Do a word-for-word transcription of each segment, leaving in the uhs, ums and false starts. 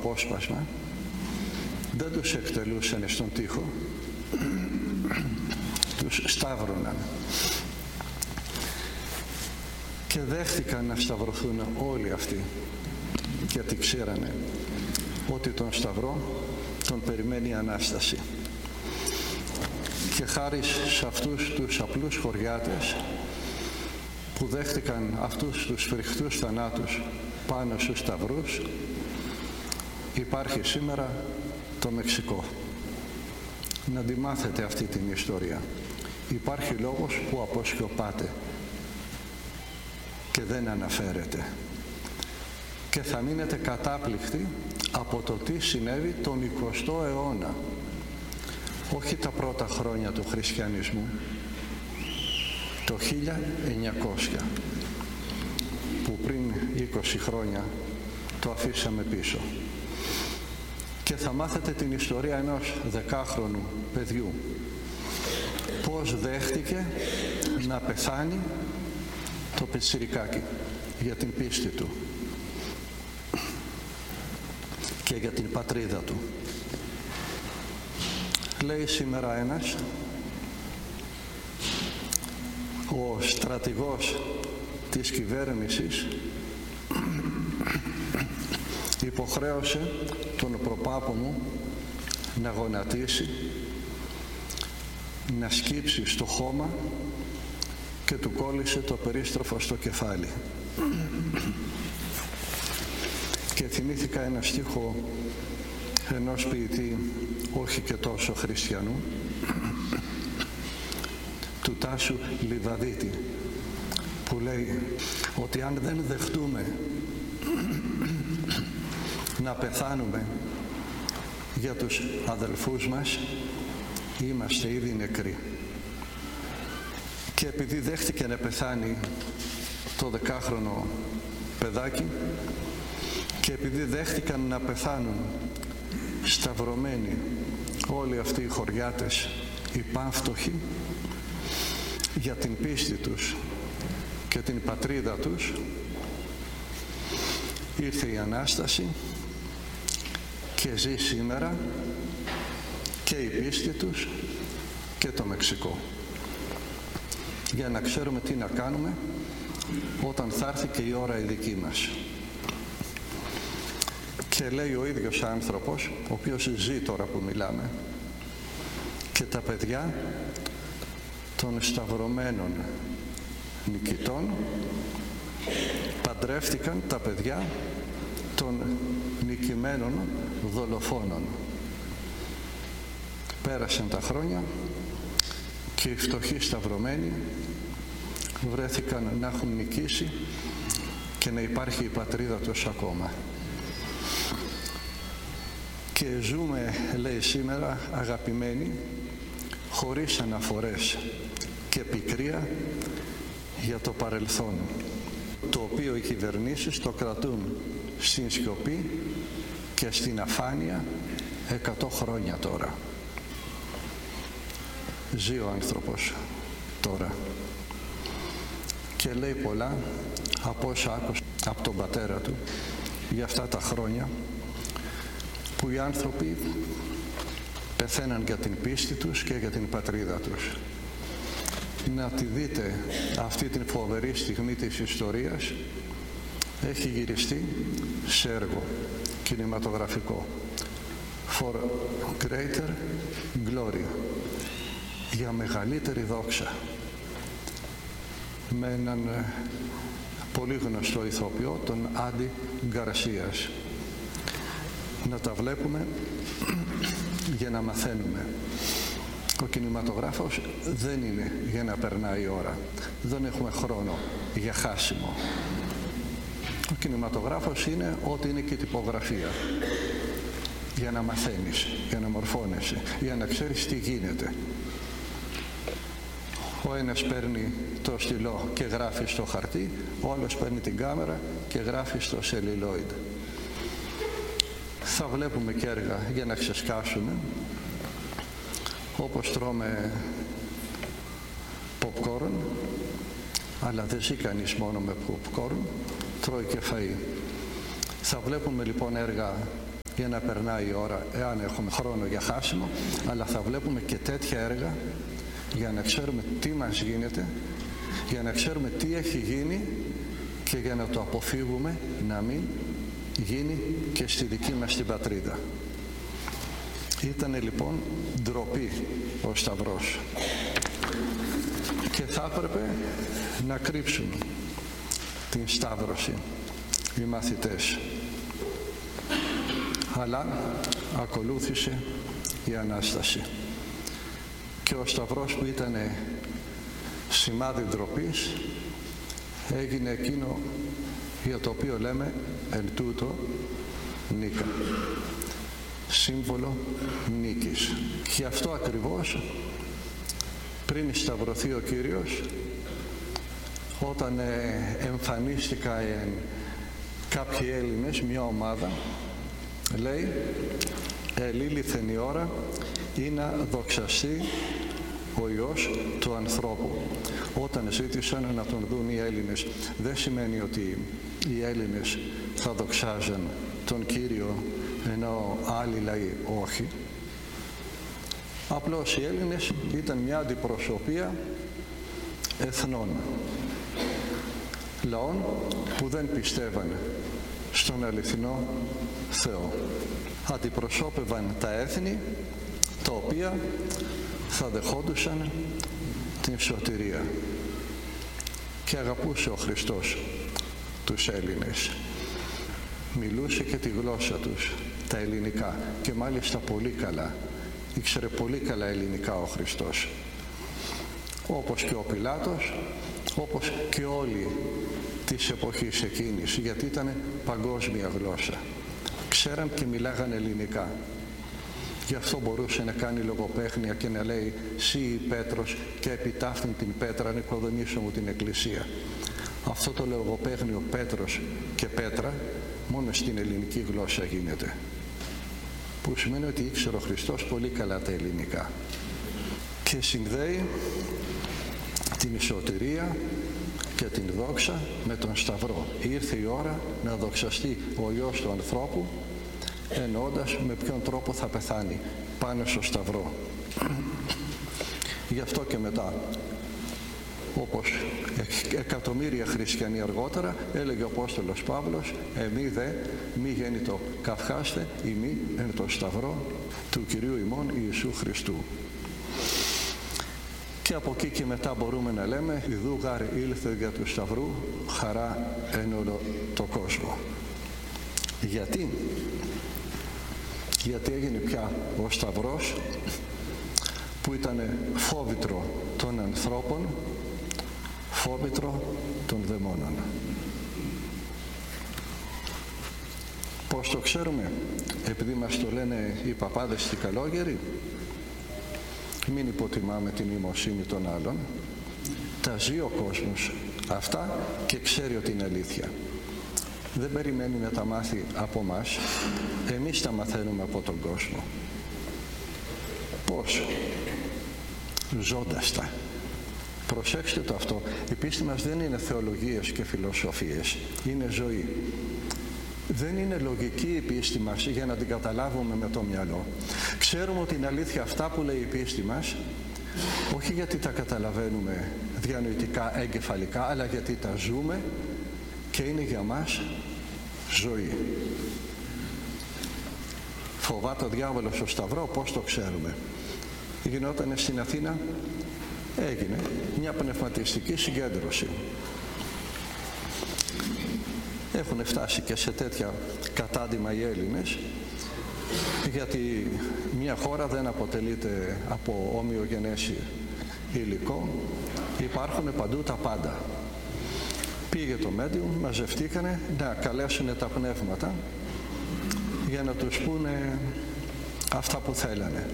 απόσπασμα, δεν τους εκτελούσαν στον τοίχο, τους σταύρωναν και δέχτηκαν να σταυρωθούν όλοι αυτοί, γιατί ξέρανε ότι τον σταυρό τον περιμένει η Ανάσταση. Και χάρη σε αυτούς τους απλούς χωριάτες που δέχτηκαν αυτούς τους φρικτούς θανάτους πάνω στους σταυρούς, υπάρχει σήμερα το Μεξικό. Να τη μάθετε αυτή την ιστορία. Υπάρχει λόγος που αποσκοπάται και δεν αναφέρεται. Και θα μείνετε κατάπληκτοι από το τι συνέβη τον εικοστό αιώνα. Όχι τα πρώτα χρόνια του χριστιανισμού, το χίλια εννιακόσια, που πριν είκοσι χρόνια το αφήσαμε πίσω. Και θα μάθετε την ιστορία ενός δεκάχρονου παιδιού, πώς δέχτηκε να πεθάνει το πιτσιρικάκι για την πίστη του και για την πατρίδα του. Λέει σήμερα ένας, ο στρατηγός της κυβέρνησης υποχρέωσε τον προπάπο μου να γονατίσει, να σκύψει στο χώμα και του κόλλησε το περίστροφο στο κεφάλι. Και θυμήθηκα ένα στίχο ενός ποιητή, όχι και τόσο χριστιανού, του Τάσου Λιβαδίτη, που λέει ότι αν δεν δεχτούμε να πεθάνουμε για τους αδελφούς μας, είμαστε ήδη νεκροί. Και επειδή δέχτηκε να πεθάνει το δεκάχρονο παιδάκι και επειδή δέχτηκαν να πεθάνουν σταυρωμένοι όλοι αυτοί οι χωριάτες, οι πανφτωχοί, για την πίστη τους και την πατρίδα τους, ήρθε η Ανάσταση και ζει σήμερα και η πίστη τους και το Μεξικό. Για να ξέρουμε τι να κάνουμε όταν θα έρθει και η ώρα η δική μας. Και λέει ο ίδιος άνθρωπος, ο οποίος ζει τώρα που μιλάμε, και τα παιδιά των σταυρωμένων νικητών παντρεύτηκαν τα παιδιά των νικημένων δολοφόνων. Πέρασαν τα χρόνια και οι φτωχοί σταυρωμένοι βρέθηκαν να έχουν νικήσει και να υπάρχει η πατρίδα τους ακόμα. Και ζούμε, λέει σήμερα, αγαπημένοι, χωρίς αναφορές και πικρία για το παρελθόν, το οποίο οι κυβερνήσεις το κρατούν στην σιωπή και στην αφάνεια εκατό χρόνια τώρα. Ζει ο άνθρωπος τώρα και λέει πολλά από όσα άκουσε από τον πατέρα του για αυτά τα χρόνια που οι άνθρωποι πεθαίναν για την πίστη τους και για την πατρίδα τους. Να τη δείτε αυτή την φοβερή στιγμή της ιστορίας. Έχει γυριστεί σε έργο κινηματογραφικό. For greater glory. Για μεγαλύτερη δόξα. Με έναν πολύ γνωστό ηθοποιό, τον Άντι Γκαρσίας. Να τα βλέπουμε για να μαθαίνουμε. Ο κινηματογράφος δεν είναι για να περνάει η ώρα. Δεν έχουμε χρόνο για χάσιμο. Ο κινηματογράφος είναι ό,τι είναι και η τυπογραφία. Για να μαθαίνεις, για να μορφώνεσαι, για να ξέρεις τι γίνεται. Ο ένας παίρνει το στυλό και γράφει στο χαρτί, ο άλλος παίρνει την κάμερα και γράφει στο celluloid. Θα βλέπουμε και έργα για να ξεσκάσουμε, όπως τρώμε popcorn, αλλά δεν ζει κανείς μόνο με popcorn, τρώει και φαΐ. Θα βλέπουμε λοιπόν έργα για να περνάει η ώρα, εάν έχουμε χρόνο για χάσιμο, αλλά θα βλέπουμε και τέτοια έργα για να ξέρουμε τι μας γίνεται, για να ξέρουμε τι έχει γίνει και για να το αποφύγουμε να μην γίνει και στη δική μας την πατρίδα. Ήτανε λοιπόν ντροπή ο Σταυρός και θα έπρεπε να κρύψουν την Σταύρωση οι μαθητές. Αλλά ακολούθησε η Ανάσταση και ο Σταυρός που ήταν σημάδι ντροπής έγινε εκείνο για το οποίο λέμε εν τούτο νίκα, σύμβολο νίκης. Και αυτό ακριβώς πριν σταυρωθεί ο Κύριος, όταν εμφανίστηκαν κάποιοι Έλληνες, μια ομάδα, λέει ελήληθεν η ώρα ή να δοξαστεί ο Υιός του ανθρώπου. Όταν ζήτησαν να τον δουν οι Έλληνες, δεν σημαίνει ότι οι Έλληνες θα δοξάζαν τον Κύριο ενώ άλλοι λαοί όχι. Απλώς οι Έλληνες ήταν μια αντιπροσωπεία εθνών, λαών που δεν πιστεύαν στον αληθινό Θεό. Αντιπροσώπευαν τα έθνη τα οποία θα δεχόντουσαν την σωτηρία. Και αγαπούσε ο Χριστός τους Έλληνες. Μιλούσε και τη γλώσσα τους, τα ελληνικά, και μάλιστα πολύ καλά. Ήξερε πολύ καλά ελληνικά ο Χριστός. Όπως και ο Πιλάτος, όπως και όλοι της εποχής εκείνης, γιατί ήταν παγκόσμια γλώσσα. Ξέραν και μιλάγαν ελληνικά. Γι' αυτό μπορούσε να κάνει λογοπαίχνια και να λέει «Σύ Πέτρος και επιτάφθην την πέτρα να οικοδομήσω μου την εκκλησία». Αυτό το λογοπαίχνιο Πέτρος και Πέτρα μόνο στην ελληνική γλώσσα γίνεται. Που σημαίνει ότι ήξερε ο Χριστός πολύ καλά τα ελληνικά. Και συνδέει την σωτηρία και την δόξα με τον Σταυρό. Ήρθε η ώρα να δοξαστεί ο Υιός του ανθρώπου, εννοώντας με ποιον τρόπο θα πεθάνει πάνω στο Σταυρό. Γι' αυτό και μετά, όπως εκατομμύρια χριστιανοί αργότερα, έλεγε ο Απόστολος Παύλος, εμεί δε μη γέννητο καυχάστε ημί εν το Σταυρό του Κυρίου ημών Ιησού Χριστού. Και από εκεί και μετά μπορούμε να λέμε «Ιδού γάρ ήλθε για του Σταυρού χαρά εν όλο το κόσμο». Γιατί? Γιατί έγινε πια ο Σταυρός που ήταν φόβητρο των ανθρώπων, φόβητρο των δαιμόνων. Πώς το ξέρουμε? Επειδή μας το λένε οι παπάδες στη Καλόγερη. Μην υποτιμάμε την νοημοσύνη των άλλων. Τα ζει ο κόσμος αυτά και ξέρει ότι είναι αλήθεια. Δεν περιμένει να τα μάθει από μας. Εμείς τα μαθαίνουμε από τον κόσμο. Πώς? Ζώντας τα. Προσέξτε το αυτό. Η πίστη μας δεν είναι θεολογίες και φιλοσοφίες. Είναι ζωή. Δεν είναι λογική η πίστη μας για να την καταλάβουμε με το μυαλό. Ξέρουμε ότι είναι αλήθεια αυτά που λέει η πίστη μας, όχι γιατί τα καταλαβαίνουμε διανοητικά, εγκεφαλικά, αλλά γιατί τα ζούμε και είναι για μας ζωή. Φοβάται ο διάβολος στο Σταυρό? Πώς το ξέρουμε? Γινόταν στην Αθήνα, έγινε μια πνευματιστική συγκέντρωση. Έχουν φτάσει και σε τέτοια κατάντημα οι Έλληνες, γιατί μια χώρα δεν αποτελείται από ομοιογενές υλικό, υπάρχουν παντού τα πάντα. Πήγε το medium, μαζευτήκανε να καλέσουν τα πνεύματα για να τους πούνε αυτά που θέλανε.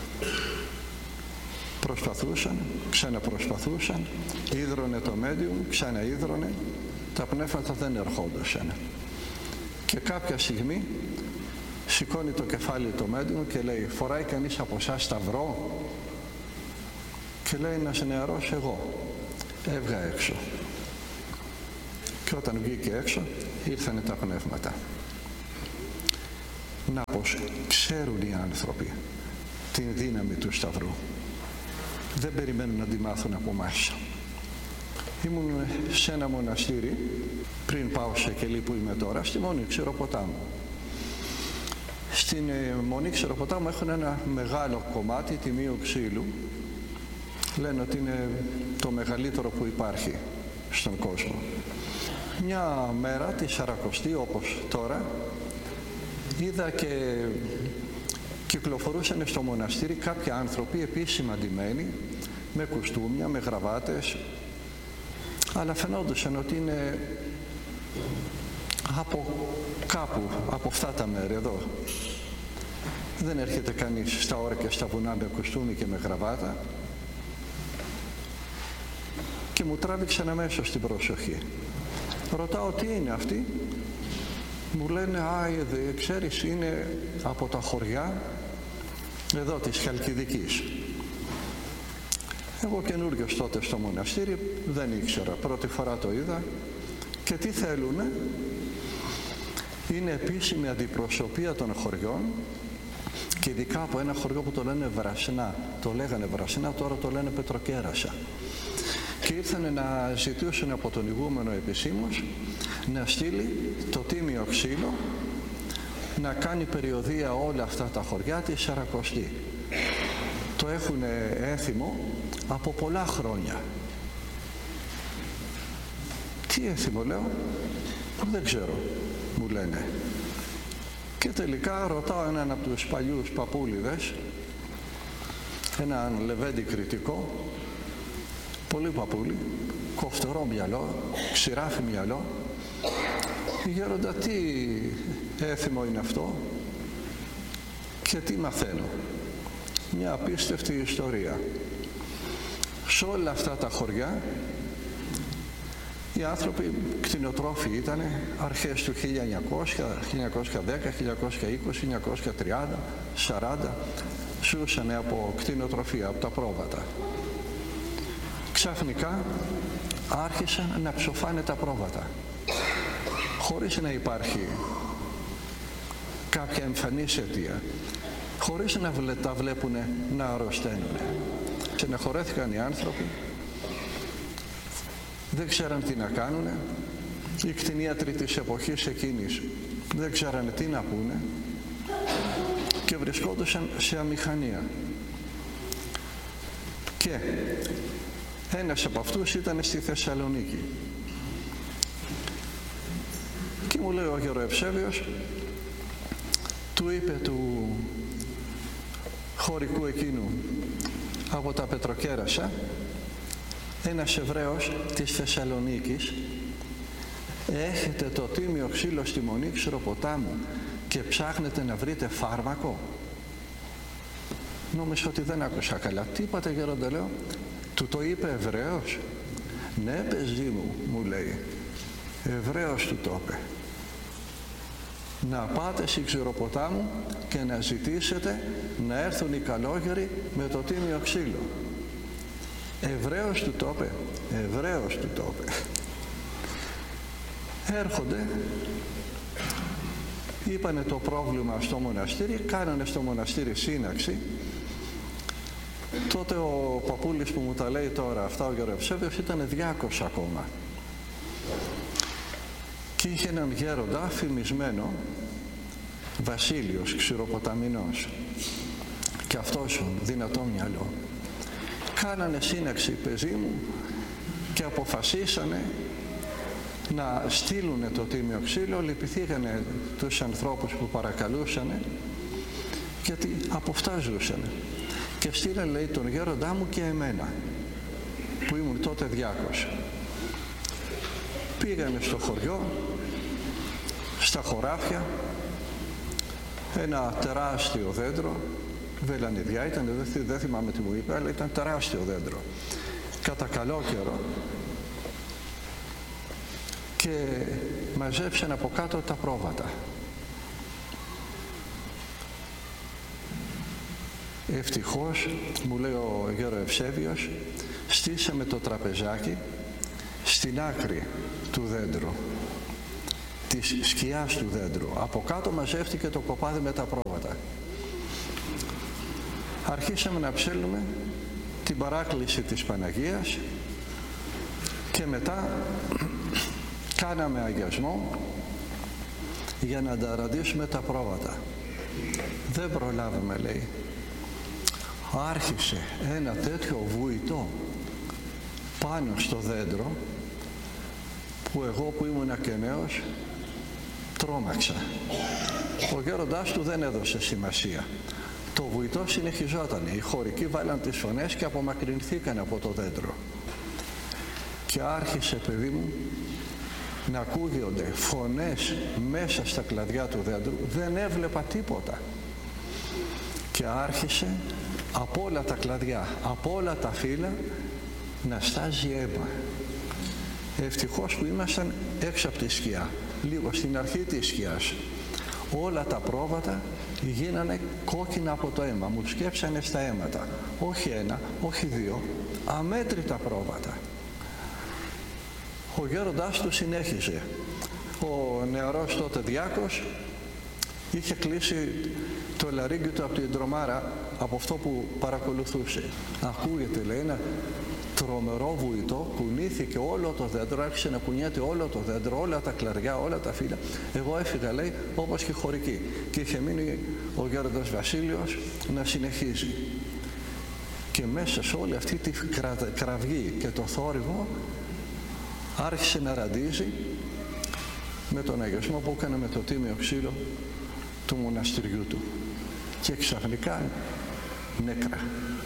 Προσπαθούσαν, ξαναπροσπαθούσαν, ίδρωνε το medium, ξαναίδρωνε, τα πνεύματα δεν ερχόντουσαν. Και κάποια στιγμή σηκώνει το κεφάλι το medium και λέει, φοράει κανείς από εσάς σταυρό? Και λέει ένας νεαρός, εγώ. Έβγα έξω. Και όταν βγήκε έξω ήρθανε τα πνεύματα. Να πως ξέρουν οι άνθρωποι την δύναμη του Σταυρού. Δεν περιμένουν να τη μάθουν από εμάς. Ήμουν σε ένα μοναστήρι, πριν πάω σε Κελί που είμαι τώρα, στη Μονή Ξηροποτάμου. Στην Μονή Ξηροποτάμου έχουν ένα μεγάλο κομμάτι τιμίου ξύλου. Λένε ότι είναι το μεγαλύτερο που υπάρχει στον κόσμο. Μια μέρα, τη Σαρακοστή, όπως τώρα, είδα και κυκλοφορούσαν στο μοναστήρι κάποιοι άνθρωποι επίσημα ντυμένοι, με κουστούμια, με γραβάτες, αλλά φαινόντουσαν ότι είναι από κάπου, από αυτά τα μέρη εδώ. Δεν έρχεται κανείς στα όρια και στα βουνά με κουστούμι και με γραβάτα. Και μου τράβηξαν αμέσως την προσοχή. Ρωτάω τι είναι αυτοί. Μου λένε, α, δε, ξέρεις, είναι από τα χωριά εδώ της Χαλκιδικής. Εγώ καινούριος τότε στο μοναστήρι, δεν ήξερα, πρώτη φορά το είδα. Και τι θέλουνε? Είναι επίσημη αντιπροσωπεία των χωριών και ειδικά από ένα χωριό που το λένε Βρασινά. Το λέγανε Βρασινά, τώρα το λένε Πετροκέρασα. Και ήρθαν να ζητήσουν από τον ηγούμενο επισήμως να στείλει το τίμιο ξύλο να κάνει περιοδεία όλα αυτά τα χωριά τη Σαρακοστή. Το έχουν έθιμο από πολλά χρόνια. Τι έθιμο λέω? Δεν ξέρω, μου λένε. Και τελικά ρωτάω έναν από τους παλιούς παππούλιδες, έναν λεβέντη κριτικό, πολύ παππούλη, κοφτερό μυαλό, ξηράφι μυαλό. Γέροντα, τι έθιμο είναι αυτό και τι μαθαίνω? Μια απίστευτη ιστορία. Σε όλα αυτά τα χωριά οι άνθρωποι κτηνοτρόφοι ήταν αρχές του χίλια εννιακόσια, χίλια εννιακόσια δέκα, χίλια εννιακόσια είκοσι, χίλια εννιακόσια τριάντα, σαράντα, ζούσαν από κτηνοτροφία, από τα πρόβατα. Ξαφνικά άρχισαν να ψοφάνε τα πρόβατα, χωρίς να υπάρχει κάποια εμφανής αιτία, χωρίς να τα βλέπουν να αρρωσταίνουν. Στεναχωρέθηκαν οι άνθρωποι, δεν ξέραν τι να κάνουν. Οι κτηνίατροι της εποχής εκείνης δεν ξέραν τι να πούνε και βρισκόντουσαν σε αμηχανία. Και ένας από αυτούς ήταν στη Θεσσαλονίκη. Και μου λέει ο Γεροευσέβιος, του είπε του χωρικού εκείνου από τα Πετροκέρασα, ένας Εβραίος της Θεσσαλονίκης, έχετε το τίμιο ξύλο στη Μονή Ξηροποτάμου και ψάχνετε να βρείτε φάρμακο? Νόμιζα ότι δεν άκουσα καλά. Τι είπατε, γέροντα? Λέω, του το είπε Εβραίος? Ναι, παιδί μου, μου λέει, Εβραίος του το είπε. Να πάτε στη Ξηροποτάμου και να ζητήσετε να έρθουν οι καλόγεροι με το τίμιο ξύλο. Εβραίος του το είπε. Εβραίος του το είπε. Έρχονται, είπανε το πρόβλημα στο μοναστήρι, κάνανε στο μοναστήρι σύναξη. Τότε ο παππούλης που μου τα λέει τώρα αυτά, ο Γεροευσέβιος, ήταν διάκος ακόμα. Και είχε έναν γέροντα φημισμένο, Βασίλειος Ξηροποταμινός, και αυτός δυνατό μυαλό. Κάνανε σύναξη, παιδί μου, και αποφασίσανε να στείλουν το τίμιο ξύλο. Λυπηθήκανε τους ανθρώπους που παρακαλούσανε, γιατί από αυτά ζούσανε. Και στείλανε, λέει, τον γέροντά μου και εμένα, που ήμουν τότε διάκος. Πήγανε στο χωριό, στα χωράφια, ένα τεράστιο δέντρο, βελανιδιά ήταν, δεν, δεν θυμάμαι τι μου είπε, αλλά ήταν τεράστιο δέντρο, κατά καλό καιρό, και μαζέψαν από κάτω τα πρόβατα. Ευτυχώς, μου λέει ο Γεροευσέβιος, στήσαμε το τραπεζάκι στην άκρη του δέντρου. της σκιάς του δέντρου. Από κάτω μαζεύτηκε το κοπάδι με τα πρόβατα. Αρχίσαμε να ψέλνουμε την παράκληση της Παναγίας και μετά κάναμε αγιασμό για να ανταραντήσουμε τα πρόβατα. Δεν προλάβαμε, λέει. Άρχισε ένα τέτοιο βουητό πάνω στο δέντρο που εγώ που ήμουνα και νέος τρόμαξα. Ο γέροντάς του δεν έδωσε σημασία. Το βουητό συνεχιζόταν. Οι χωρικοί βάλαν τις φωνές και απομακρυνθήκαν από το δέντρο. Και άρχισε, παιδί μου, να ακούγονται φωνές μέσα στα κλαδιά του δέντρου. Δεν έβλεπα τίποτα. Και άρχισε από όλα τα κλαδιά, από όλα τα φύλλα να στάζει αίμα. Ευτυχώς που ήμασταν έξω από τη σκιά, λίγο στην αρχή της σκιάς. Όλα τα πρόβατα γίνανε κόκκινα από το αίμα, μου σκέψανε στα αίματα. Όχι ένα, όχι δύο, αμέτρητα πρόβατα. Ο γέροντάς του συνέχιζε. Ο νεαρός τότε διάκος είχε κλείσει το λαρύγγι του από την τρομάρα, από αυτό που παρακολουθούσε. Ακούγεται, λέει, ένα τρομερό βουητό, κουνήθηκε όλο το δέντρο, άρχισε να κουνιέται όλο το δέντρο, όλα τα κλαριά, όλα τα φύλλα. Εγώ έφυγα, λέει, όπως και χωρική. Και είχε μείνει ο γέροντας Βασίλειος να συνεχίζει. Και μέσα σε όλη αυτή τη κραυγή και το θόρυβο άρχισε να ραντίζει με τον αγιασμό που έκανε με το τίμιο ξύλο του μοναστηριού του. Και ξαφνικά νέκρα,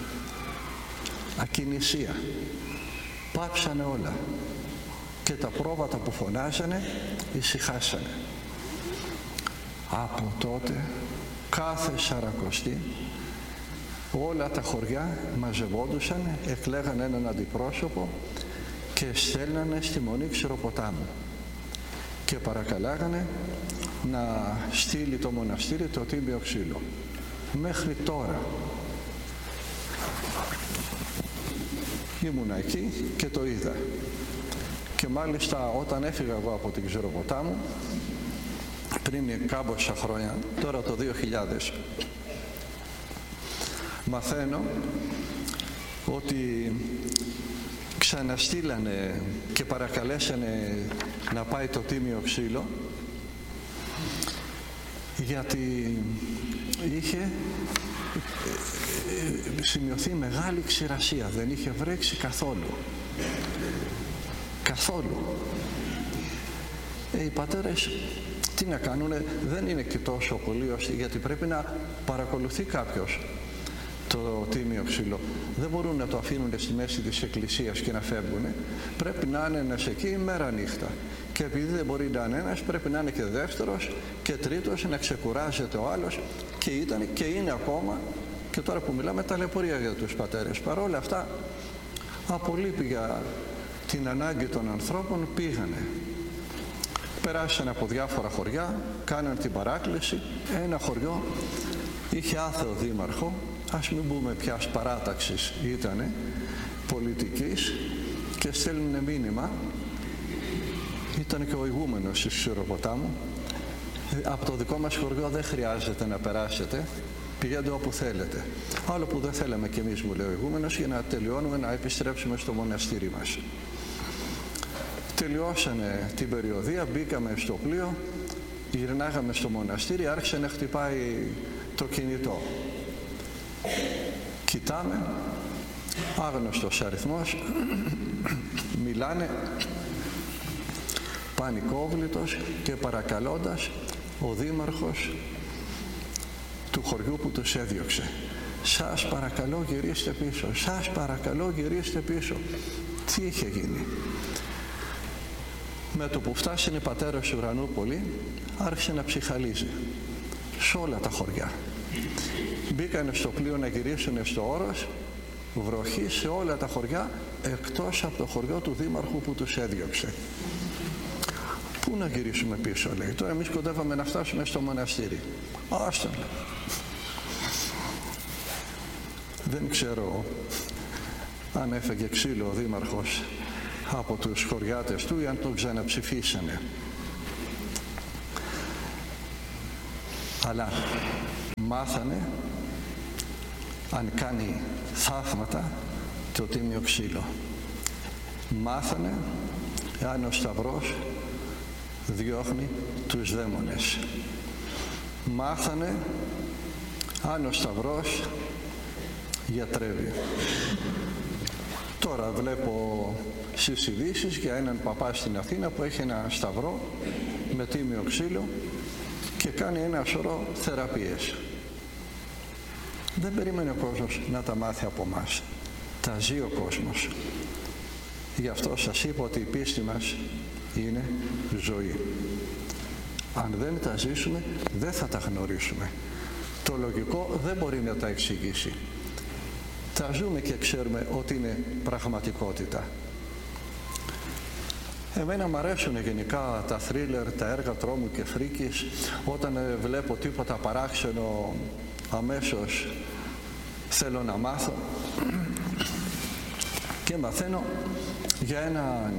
ακινησία, πάψανε όλα και τα πρόβατα που φωνάζανε ησυχάσανε. Από τότε κάθε Σαρακοστή όλα τα χωριά μαζευόντουσαν, εκλέγανε έναν αντιπρόσωπο και στέλνανε στη Μονή Ξηροποτάμου και παρακαλάγανε να στείλει το μοναστήρι το τίμιο ξύλο. Μέχρι τώρα ήμουνα εκεί και το είδα. Και μάλιστα όταν έφυγα εγώ από την Ξηροποτάμου πριν κάμποσα χρόνια, τώρα το δύο χιλιάδες, μαθαίνω ότι ξαναστήλανε και παρακαλέσανε να πάει το τίμιο ξύλο, γιατί είχε σημειωθεί μεγάλη ξηρασία, δεν είχε βρέξει καθόλου. Καθόλου. Ε, οι πατέρες τι να κάνουνε, δεν είναι και τόσο πολύ, γιατί πρέπει να παρακολουθεί κάποιος το τίμιο ξύλο. Δεν μπορούν να το αφήνουν στη μέση της εκκλησίας και να φεύγουν. Πρέπει να είναι ένας εκεί μέρα νύχτα. Και επειδή δεν μπορεί να είναι ένας, πρέπει να είναι και δεύτερος και τρίτος, να ξεκουράζεται ο άλλος. Και ήταν και είναι ακόμα, και τώρα που μιλάμε, ταλαιπωρία για τους πατέρες. Παρ' όλα αυτά, απολύπη για την ανάγκη των ανθρώπων, πήγανε. Περάσαν από διάφορα χωριά, κάναν την παράκληση. Ένα χωριό είχε άθεο δήμαρχο, ας μην πούμε ποιας παράταξης ήτανε, πολιτικής, και στέλνουν μήνυμα. Ήταν και ο ηγούμενος της Ξηροποτάμου. Από το δικό μας χωριό δεν χρειάζεται να περάσετε, πηγαίνετε όπου θέλετε. Άλλο που δεν θέλαμε κι εμείς, μου λέει ο ηγούμενος, για να τελειώνουμε να επιστρέψουμε στο μοναστήρι μας. Τελειώσανε την περιοδία, μπήκαμε στο πλοίο, γυρνάγαμε στο μοναστήρι, άρχισε να χτυπάει το κινητό. Κοιτάμε, άγνωστος αριθμός, μιλάνε, πανικόβλητος και παρακαλώντας ο δήμαρχος του χωριού που τους έδιωξε. Σας παρακαλώ γυρίστε πίσω, σας παρακαλώ γυρίστε πίσω. Τι είχε γίνει? Με το που φτάσανε οι πατέρες του Ουρανούπολη, άρχισε να ψυχαλίζει σε όλα τα χωριά. Μπήκανε στο πλοίο να γυρίσουν στο Όρος, βροχή σε όλα τα χωριά, εκτός από το χωριό του δήμαρχου που τους έδιωξε. Πού να γυρίσουμε πίσω, λέει, τώρα εμείς κοντεύαμε να φτάσουμε στο μοναστήρι. Άστον. Δεν ξέρω αν έφεγε ξύλο ο δήμαρχος από τους χωριάτες του ή αν τον ξαναψηφίσανε. Αλλά μάθανε αν κάνει θαύματα το τίμιο ξύλο. Μάθανε αν ο Σταυρός διώχνει τους δαίμονες. Μάθανε αν ο Σταυρός γιατρεύει. Τώρα βλέπω στις ειδήσεις για έναν παπά στην Αθήνα που έχει ένα σταυρό με τίμιο ξύλο και κάνει ένα σωρό θεραπείες. Δεν περίμενε ο κόσμος να τα μάθει από μας. Τα ζει ο κόσμος. Γι' αυτό σας είπα ότι η πίστη μας είναι ζωή. Αν δεν τα ζήσουμε, δεν θα τα γνωρίσουμε. Το λογικό δεν μπορεί να τα εξηγήσει. Τα ζούμε και ξέρουμε ότι είναι πραγματικότητα. Εμένα μου αρέσουν γενικά τα θρίλερ, τα έργα τρόμου και φρίκης. Όταν βλέπω τίποτα παράξενο, αμέσως θέλω να μάθω και μαθαίνω για έναν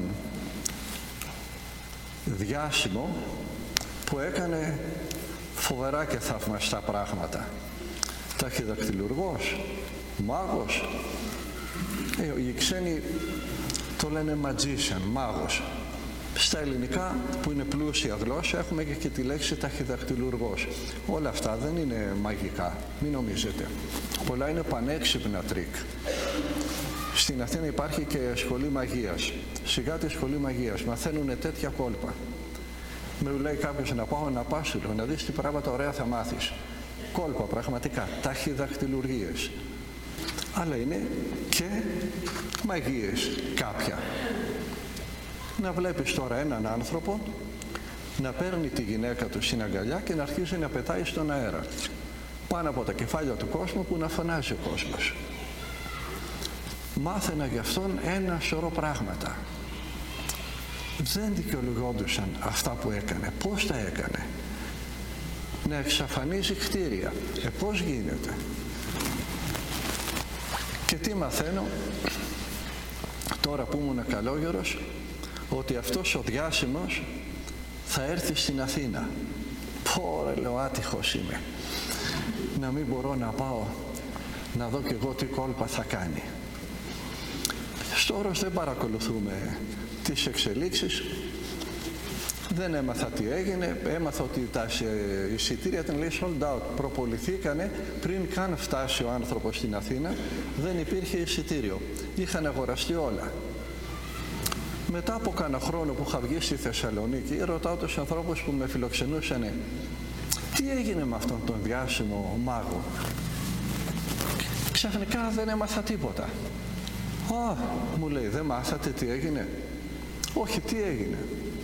διάσημο που έκανε φοβερά και θαυμαστά πράγματα. Ταχυδακτυλουργός, μάγος, ε, οι ξένοι το λένε magician, μάγος. Στα ελληνικά, που είναι πλούσια γλώσσα, έχουμε και, και τη λέξη ταχυδακτυλουργός. Όλα αυτά δεν είναι μαγικά, μην νομίζετε. Πολλά είναι πανέξυπνα τρίκ. Στην Αθήνα υπάρχει και σχολή μαγείας. Σιγά τη σχολή μαγείας, μαθαίνουν τέτοια κόλπα. Με λέει κάποιος να πάω να πάσουλο, να δεις τι πράγματα ωραία θα μάθεις. Κόλπα πραγματικά, ταχυδακτυλουργίες. Αλλά είναι και μαγείες κάποια. Να βλέπεις τώρα έναν άνθρωπο να παίρνει τη γυναίκα του στην αγκαλιά και να αρχίζει να πετάει στον αέρα πάνω από τα κεφάλια του κόσμου, που να φωνάζει ο κόσμος. Μάθαινα γι' αυτόν ένα σωρό πράγματα. Δεν δικαιολογόντουσαν αυτά που έκανε. Πώς τα έκανε? Να εξαφανίζει κτίρια. Ε, πώς γίνεται? Και τι μαθαίνω τώρα που ήμουν καλόγερος? Ότι αυτός ο διάσημος θα έρθει στην Αθήνα. Πω ρε, λέω, άτυχος είμαι. Να μην μπορώ να πάω να δω κι εγώ τι κόλπα θα κάνει. Στο Όρος δεν παρακολουθούμε τις εξελίξεις. Δεν έμαθα τι έγινε. Έμαθα ότι τα εισιτήρια ήταν, λέει, sold out. Προποληθήκανε πριν καν φτάσει ο άνθρωπος στην Αθήνα. Δεν υπήρχε εισιτήριο. Είχαν αγοραστεί όλα. Μετά από κάνα χρόνο που είχα βγει στη Θεσσαλονίκη, ρωτάω τους ανθρώπους που με φιλοξενούσαν, τι έγινε με αυτόν τον διάσημο μάγο? Ξαφνικά δεν έμαθα τίποτα. Α, μου λέει, δεν μάθατε τι έγινε? Όχι, τι έγινε?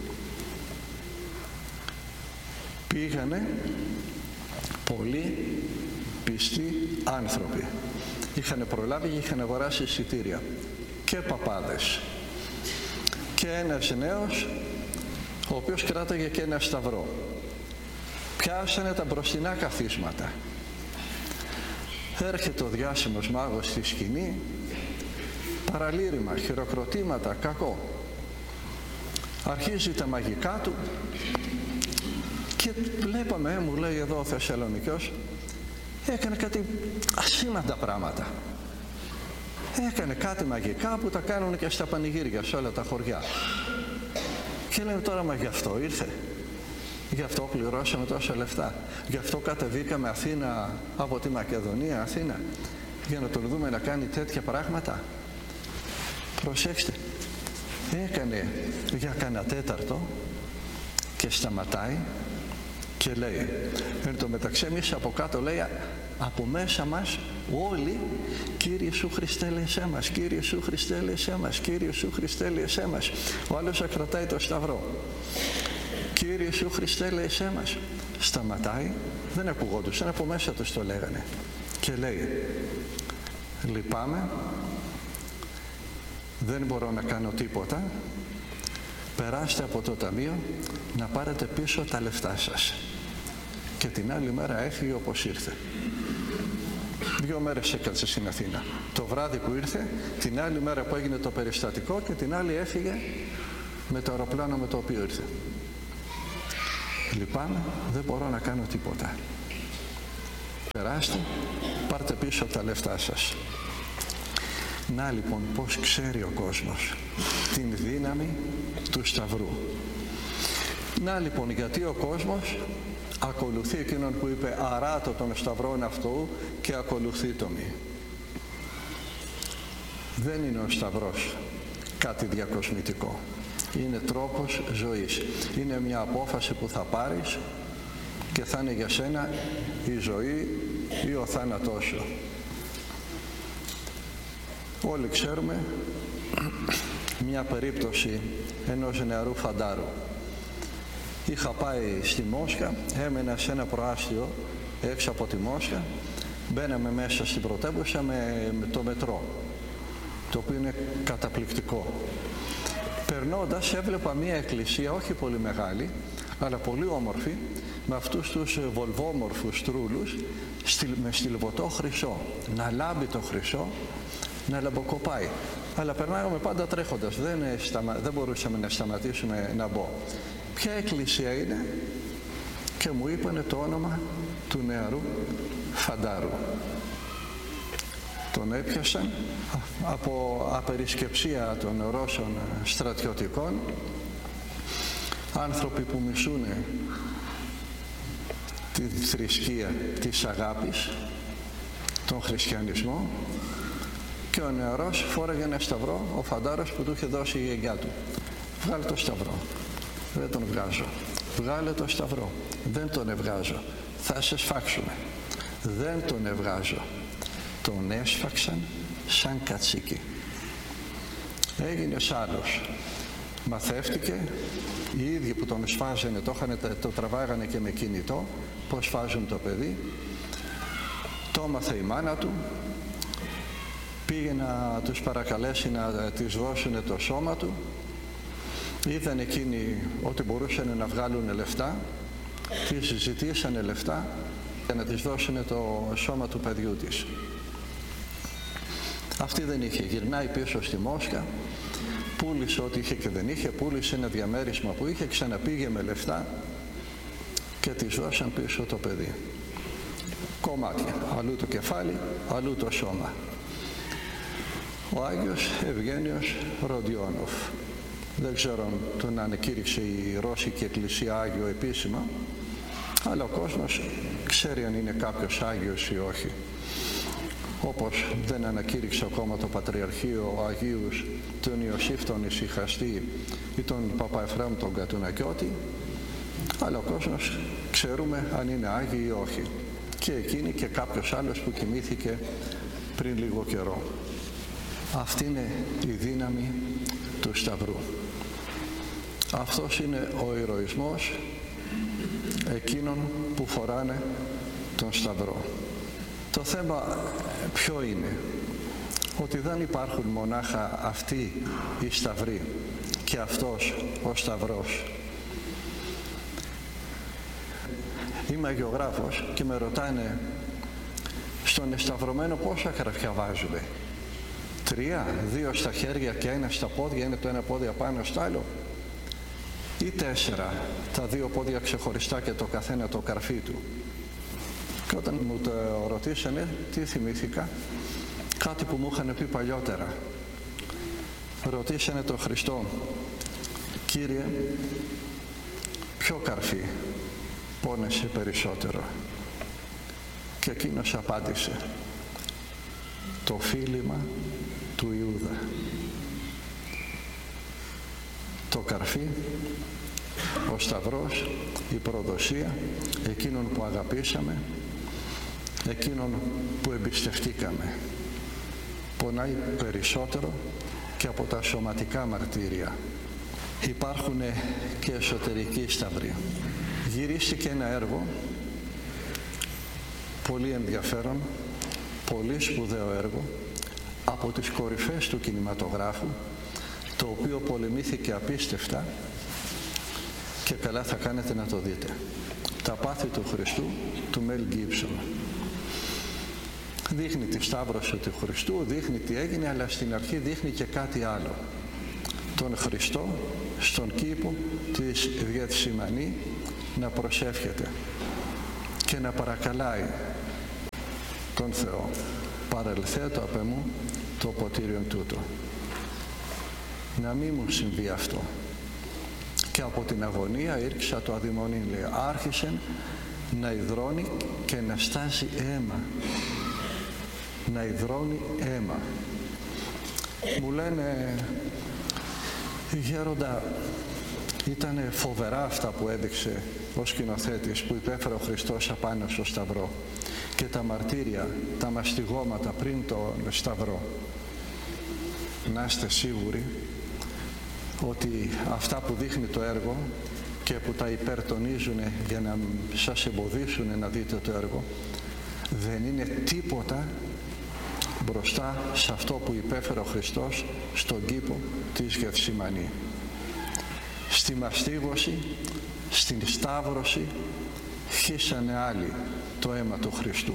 Πήγανε πολλοί πιστοί άνθρωποι. Είχαν προλάβει και είχαν αγοράσει εισιτήρια. Και παπάδες. Και ένας νέος, ο οποίος κράταγε και ένα σταυρό. Πιάσανε τα μπροστινά καθίσματα. Έρχεται ο διάσημος μάγος στη σκηνή, παραλήρημα, χειροκροτήματα, κακό. Αρχίζει τα μαγικά του και βλέπαμε, μου λέει εδώ ο Θεσσαλονικιός, έκανε κάτι ασήμαντα πράγματα. Έκανε κάτι μαγικά που τα κάνουν και στα πανηγύρια σε όλα τα χωριά. Και λέμε τώρα, μα γι' αυτό ήρθε? Γι' αυτό πληρώσαμε τόσα λεφτά? Γι' αυτό κατεβήκαμε Αθήνα από τη Μακεδονία, Αθήνα, για να τον δούμε να κάνει τέτοια πράγματα? Προσέξτε, έκανε για κανένα τέταρτο και σταματάει και λέει, εν τω μεταξύ εμείς από κάτω, λέει, από μέσα μας όλοι, Κύριε Ιησού Χριστέ ελέησέ μας, Κύριε Ιησού Χριστέ ελέησέ μας, Κύριε Ιησού Χριστέ ελέησέ μας. Ο άλλος ακρατάει το σταυρό. Κύριε Ιησού Χριστέ ελέησέ μας. Σταματάει, δεν ακουγόντουσαν, από μέσα τους το λέγανε. Και λέει, λυπάμαι, δεν μπορώ να κάνω τίποτα, περάστε από το ταμείο να πάρετε πίσω τα λεφτά σας. Και την άλλη μέρα έφυγε όπως ήρθε. Δύο μέρες έκατσε στην Αθήνα. Το βράδυ που ήρθε, την άλλη μέρα που έγινε το περιστατικό, και την άλλη έφυγε με το αεροπλάνο με το οποίο ήρθε. Λυπάμαι, δεν μπορώ να κάνω τίποτα. περάστε, πάρτε πίσω τα λεφτά σας. Να λοιπόν πως ξέρει ο κόσμος την δύναμη του Σταυρού. Να λοιπόν γιατί ο κόσμος ακολουθεί εκείνον που είπε αράτω τον Σταυρόν αυτού και ακολουθεί το μη. Δεν είναι ο Σταυρός κάτι διακοσμητικό. Είναι τρόπος ζωής. Είναι μια απόφαση που θα πάρεις και θα είναι για σένα η ζωή ή ο θάνατός σου. Όλοι ξέρουμε μια περίπτωση ενός νεαρού φαντάρου. Είχα πάει στη Μόσχα, έμενα σε ένα προάστιο έξω από τη Μόσχα, μπαίναμε μέσα στην πρωτεύουσα με, με το μετρό, το οποίο είναι καταπληκτικό. Περνώντας έβλεπα μια εκκλησία όχι πολύ μεγάλη, αλλά πολύ όμορφη, με αυτούς τους βολβόμορφους τρούλους με στυλβωτό χρυσό, να λάμπει το χρυσό, να λαμποκοπάει. Αλλά περνάγαμε πάντα τρέχοντας, δεν, σταμα... δεν μπορούσαμε να σταματήσουμε να μπω. Ποια εκκλησία είναι? Και μου είπανε το όνομα του νεαρού φαντάρου. Τον έπιασαν από απερισκεψία των Ρώσων στρατιωτικών, άνθρωποι που μισούν τη θρησκεία της αγάπης, τον χριστιανισμό, και ο νεαρός φόραγε ένα σταυρό, ο φαντάρος που του είχε δώσει η γιαγιά του. Βγάλε το σταυρό. Δεν τον βγάζω. Βγάλε το σταυρό. Δεν τον ευγάζω. Θα σε σφάξουμε. Δεν τον ευγάζω. Τον έσφαξαν σαν κατσίκι. Έγινες άλλος. Μαθεύτηκε, οι ίδιοι που τον σφάζανε, το, είχανε, το τραβάγανε και με κινητό, πώς σφάζουν το παιδί. Το έμαθε η μάνα του, πήγε να τους παρακαλέσει να της δώσουν το σώμα του. Είδαν εκείνοι ότι μπορούσαν να βγάλουν λεφτά, της ζητήσανε λεφτά για να της δώσουν το σώμα του παιδιού της. Αυτή δεν είχε, γυρνάει πίσω στη Μόσχα, πούλησε ό,τι είχε και δεν είχε, πούλησε ένα διαμέρισμα που είχε, ξαναπήγε με λεφτά και της δώσαν πίσω το παιδί. Κομμάτια, αλλού το κεφάλι, αλλού το σώμα. Ο Άγιος Ευγένιος Ροντιόνοφ. Δεν ξέρω αν τον ανακήρυξε η Ρώσικη Εκκλησία Άγιο επίσημα, αλλά ο κόσμος ξέρει αν είναι κάποιος Άγιος ή όχι. Όπως δεν ανακήρυξε ακόμα το Πατριαρχείο Αγίους τον Ιωσήφ τον Ησυχαστή ή τον Παπα Εφραίμ τον Κατουνακιώτη, αλλά ο κόσμος ξέρουμε αν είναι Άγιοι ή όχι. Και εκείνη και κάποιος άλλος που κοιμήθηκε πριν λίγο καιρό. Αυτή είναι η δύναμη του Σταυρού. Αυτός είναι ο ηρωισμός εκείνων που φοράνε τον Σταυρό. Το θέμα ποιο είναι? Ότι δεν υπάρχουν μονάχα αυτοί οι Σταυροί και αυτός ο Σταυρός. Είμαι αγιογράφος και με ρωτάνε στον εσταυρωμένο πόσα καραφιά βάζουμε? Τρία, δύο στα χέρια και ένα στα πόδια, είναι το ένα πόδι απάνω στο άλλο, ή τέσσερα, τα δύο πόδια ξεχωριστά και το καθένα το καρφί του? Και όταν μου το ρωτήσανε, τι θυμήθηκα? Κάτι που μου είχαν πει παλιότερα. Ρωτήσανε τον Χριστό, Κύριε, ποιο καρφί πόνεσε περισσότερο? Και εκείνος απάντησε, το φίλημα του Ιούδα. Το καρφί, ο Σταυρός, η προδοσία εκείνων που αγαπήσαμε, εκείνων που εμπιστευτήκαμε, πονάει περισσότερο και από τα σωματικά μαρτύρια. Υπάρχουν και εσωτερικοί σταυροί. Γυρίστηκε ένα έργο πολύ ενδιαφέρον, πολύ σπουδαίο έργο, από τις κορυφές του κινηματογράφου, το οποίο πολεμήθηκε απίστευτα και καλά θα κάνετε να το δείτε. Τα πάθη του Χριστού, του Μέλ Γκίψον. Δείχνει τη σταύρωση του Χριστού, δείχνει τι έγινε, αλλά στην αρχή δείχνει και κάτι άλλο. Τον Χριστό στον κήπο της Γεθσιμανή να προσεύχεται και να παρακαλάει τον Θεό, παρελθέτω απ' εμού το ποτήριον τούτο. Να μην μου συμβεί αυτό. Και από την αγωνία ήρξα το αδειμονήν, λέει, άρχισε να υδρώνει και να στάζει αίμα. Να υδρώνει αίμα. Μου λένε, γέροντα, ήταν φοβερά αυτά που έδειξε ο σκηνοθέτης που υπέφερε ο Χριστός απάνω στο Σταυρό και τα μαρτύρια, τα μαστιγώματα πριν τον Σταυρό. Να είστε σίγουροι ότι αυτά που δείχνει το έργο και που τα υπερτονίζουν για να σας εμποδίσουν να δείτε το έργο δεν είναι τίποτα μπροστά σε αυτό που υπέφερε ο Χριστός στον κήπο της Γεθσιμανή. Στη μαστίγωση, στην σταύρωση χύσανε άλλοι το αίμα του Χριστού.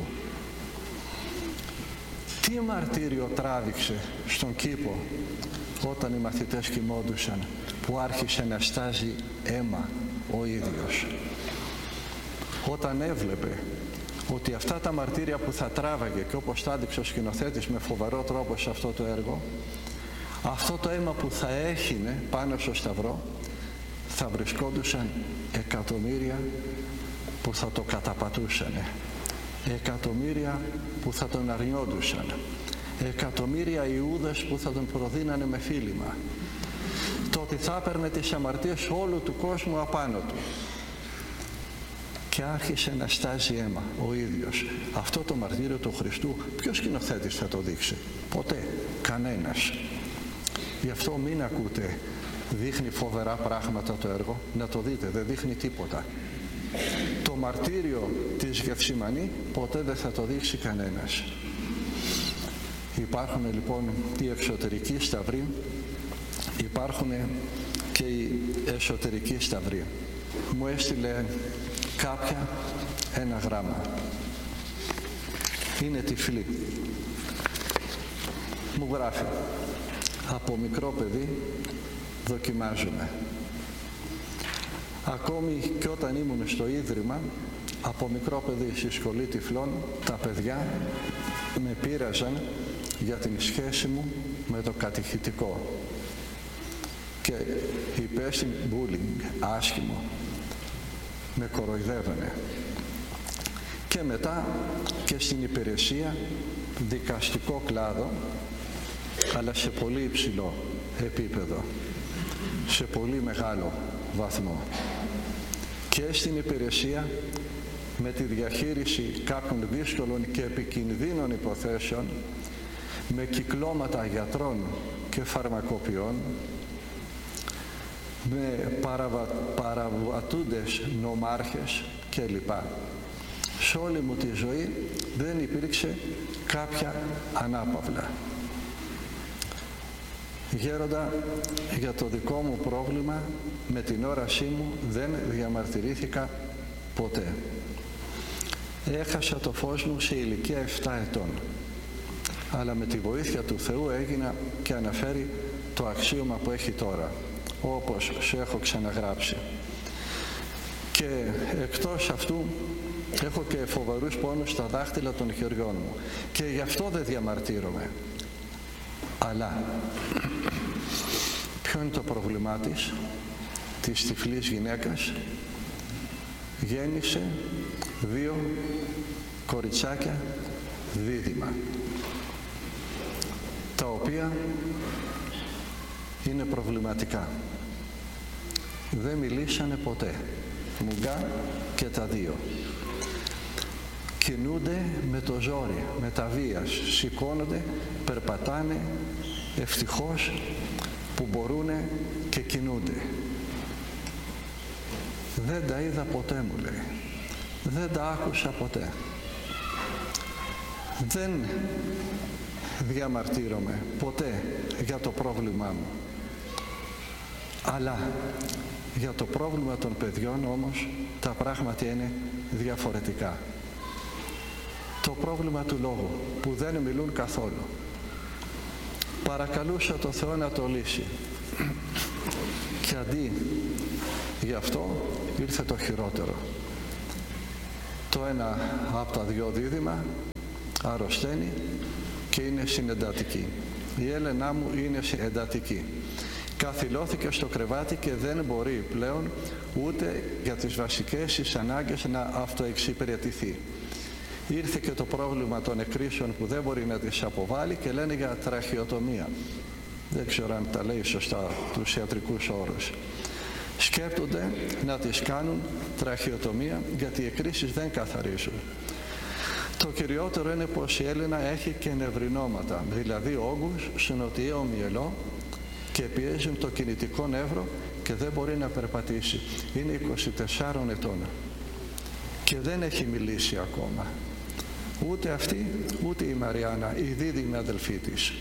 Τι μαρτύριο τράβηξε στον κήπο όταν οι μαθητές κοιμόντουσαν, που άρχισε να στάζει αίμα ο ίδιος? Όταν έβλεπε ότι αυτά τα μαρτύρια που θα τράβαγε, και όπως τα έδειξε ο σκηνοθέτης με φοβερό τρόπο σε αυτό το έργο, αυτό το αίμα που θα έχινε πάνω στο Σταυρό, θα βρισκόντουσαν εκατομμύρια που θα το καταπατούσανε, εκατομμύρια που θα τον αρνιόντουσαν, εκατομμύρια Ιούδες που θα τον προδίνανε με φίλημα, το ότι θα έπαιρνε τις αμαρτίες όλου του κόσμου απάνω του. Και άρχισε να στάζει αίμα ο ίδιος. Αυτό το μαρτύριο του Χριστού ποιος σκηνοθέτης θα το δείξει? Ποτέ, κανένας. Γι' αυτό μην ακούτε, δείχνει φοβερά πράγματα το έργο, να το δείτε, δεν δείχνει τίποτα. Το μαρτύριο της Γεθσιμανή ποτέ δεν θα το δείξει κανένας. Υπάρχουν λοιπόν οι εξωτερικοί σταυροί, υπάρχουν και οι εσωτερικοί σταυροί. Μου έστειλε κάποια ένα γράμμα. Είναι τυφλή. Μου γράφει, από μικρό παιδί δοκιμάζουμε. Ακόμη και όταν ήμουν στο Ίδρυμα, από μικρό παιδί στη σχολή τυφλών, τα παιδιά με πείραζαν για την σχέση μου με το κατηχητικό και υπέστη bullying, άσχημο, με κοροϊδεύανε. Και μετά και στην υπηρεσία, δικαστικό κλάδο, αλλά σε πολύ υψηλό επίπεδο, σε πολύ μεγάλο βαθμό. Και στην υπηρεσία, με τη διαχείριση κάποιων δύσκολων και επικινδύνων υποθέσεων, με κυκλώματα γιατρών και φαρμακοποιών, με παραβα... παραβατούντες νομάρχες κλπ. Σε όλη μου τη ζωή δεν υπήρξε κάποια ανάπαυλα. Γέροντα, για το δικό μου πρόβλημα με την όρασή μου δεν διαμαρτυρήθηκα ποτέ. Έχασα το φως μου σε ηλικία επτά ετών, αλλά με τη βοήθεια του Θεού έγινα και αναφέρει το αξίωμα που έχει τώρα, όπως σου έχω ξαναγράψει. Και εκτός αυτού έχω και φοβερούς πόνους στα δάχτυλα των χεριών μου και γι' αυτό δεν διαμαρτύρομαι. Αλλά ποιο είναι το πρόβλημά της, της τυφλής γυναίκας? Γέννησε δύο κοριτσάκια δίδυμα, τα οποία είναι προβληματικά. Δεν μιλήσανε ποτέ, μουγκά και τα δύο. Κινούνται με το ζόρι, με τα βίας, σηκώνονται, περπατάνε, ευτυχώς που μπορούν και κινούνται. Δεν τα είδα ποτέ, μου λέει. Δεν τα άκουσα ποτέ. Δεν διαμαρτύρομαι ποτέ για το πρόβλημά μου. Αλλά για το πρόβλημα των παιδιών όμως τα πράγματα είναι διαφορετικά. Το πρόβλημα του λόγου που δεν μιλούν καθόλου. Παρακαλούσα το Θεό να το λύσει. Και αντί γι' αυτό ήρθε το χειρότερο. Το ένα από τα δυο δίδυμα αρρωσταίνει και είναι συνεντατική. Η Έλενά μου είναι εντατική. Καθυλώθηκε στο κρεβάτι και δεν μπορεί πλέον ούτε για τις βασικές της ανάγκες να αυτοεξυπηρετηθεί. Ήρθε και το πρόβλημα των εκκρίσεων που δεν μπορεί να τις αποβάλει και λένε για τραχιοτομία. Δεν ξέρω αν τα λέει σωστά τους ιατρικούς όρους. Σκέπτονται να τις κάνουν τραχιοτομία γιατί οι εκκρίσεις δεν καθαρίζουν. Το κυριότερο είναι πως η Έλενα έχει και νευρινώματα, δηλαδή όγκους στο νοτιαίο μυελό και πιέζουν το κινητικό νεύρο και δεν μπορεί να περπατήσει. Είναι είκοσι τεσσάρων ετών και δεν έχει μιλήσει ακόμα. Ούτε αυτή, ούτε η Μαριάννα, η δίδυμη αδελφή της.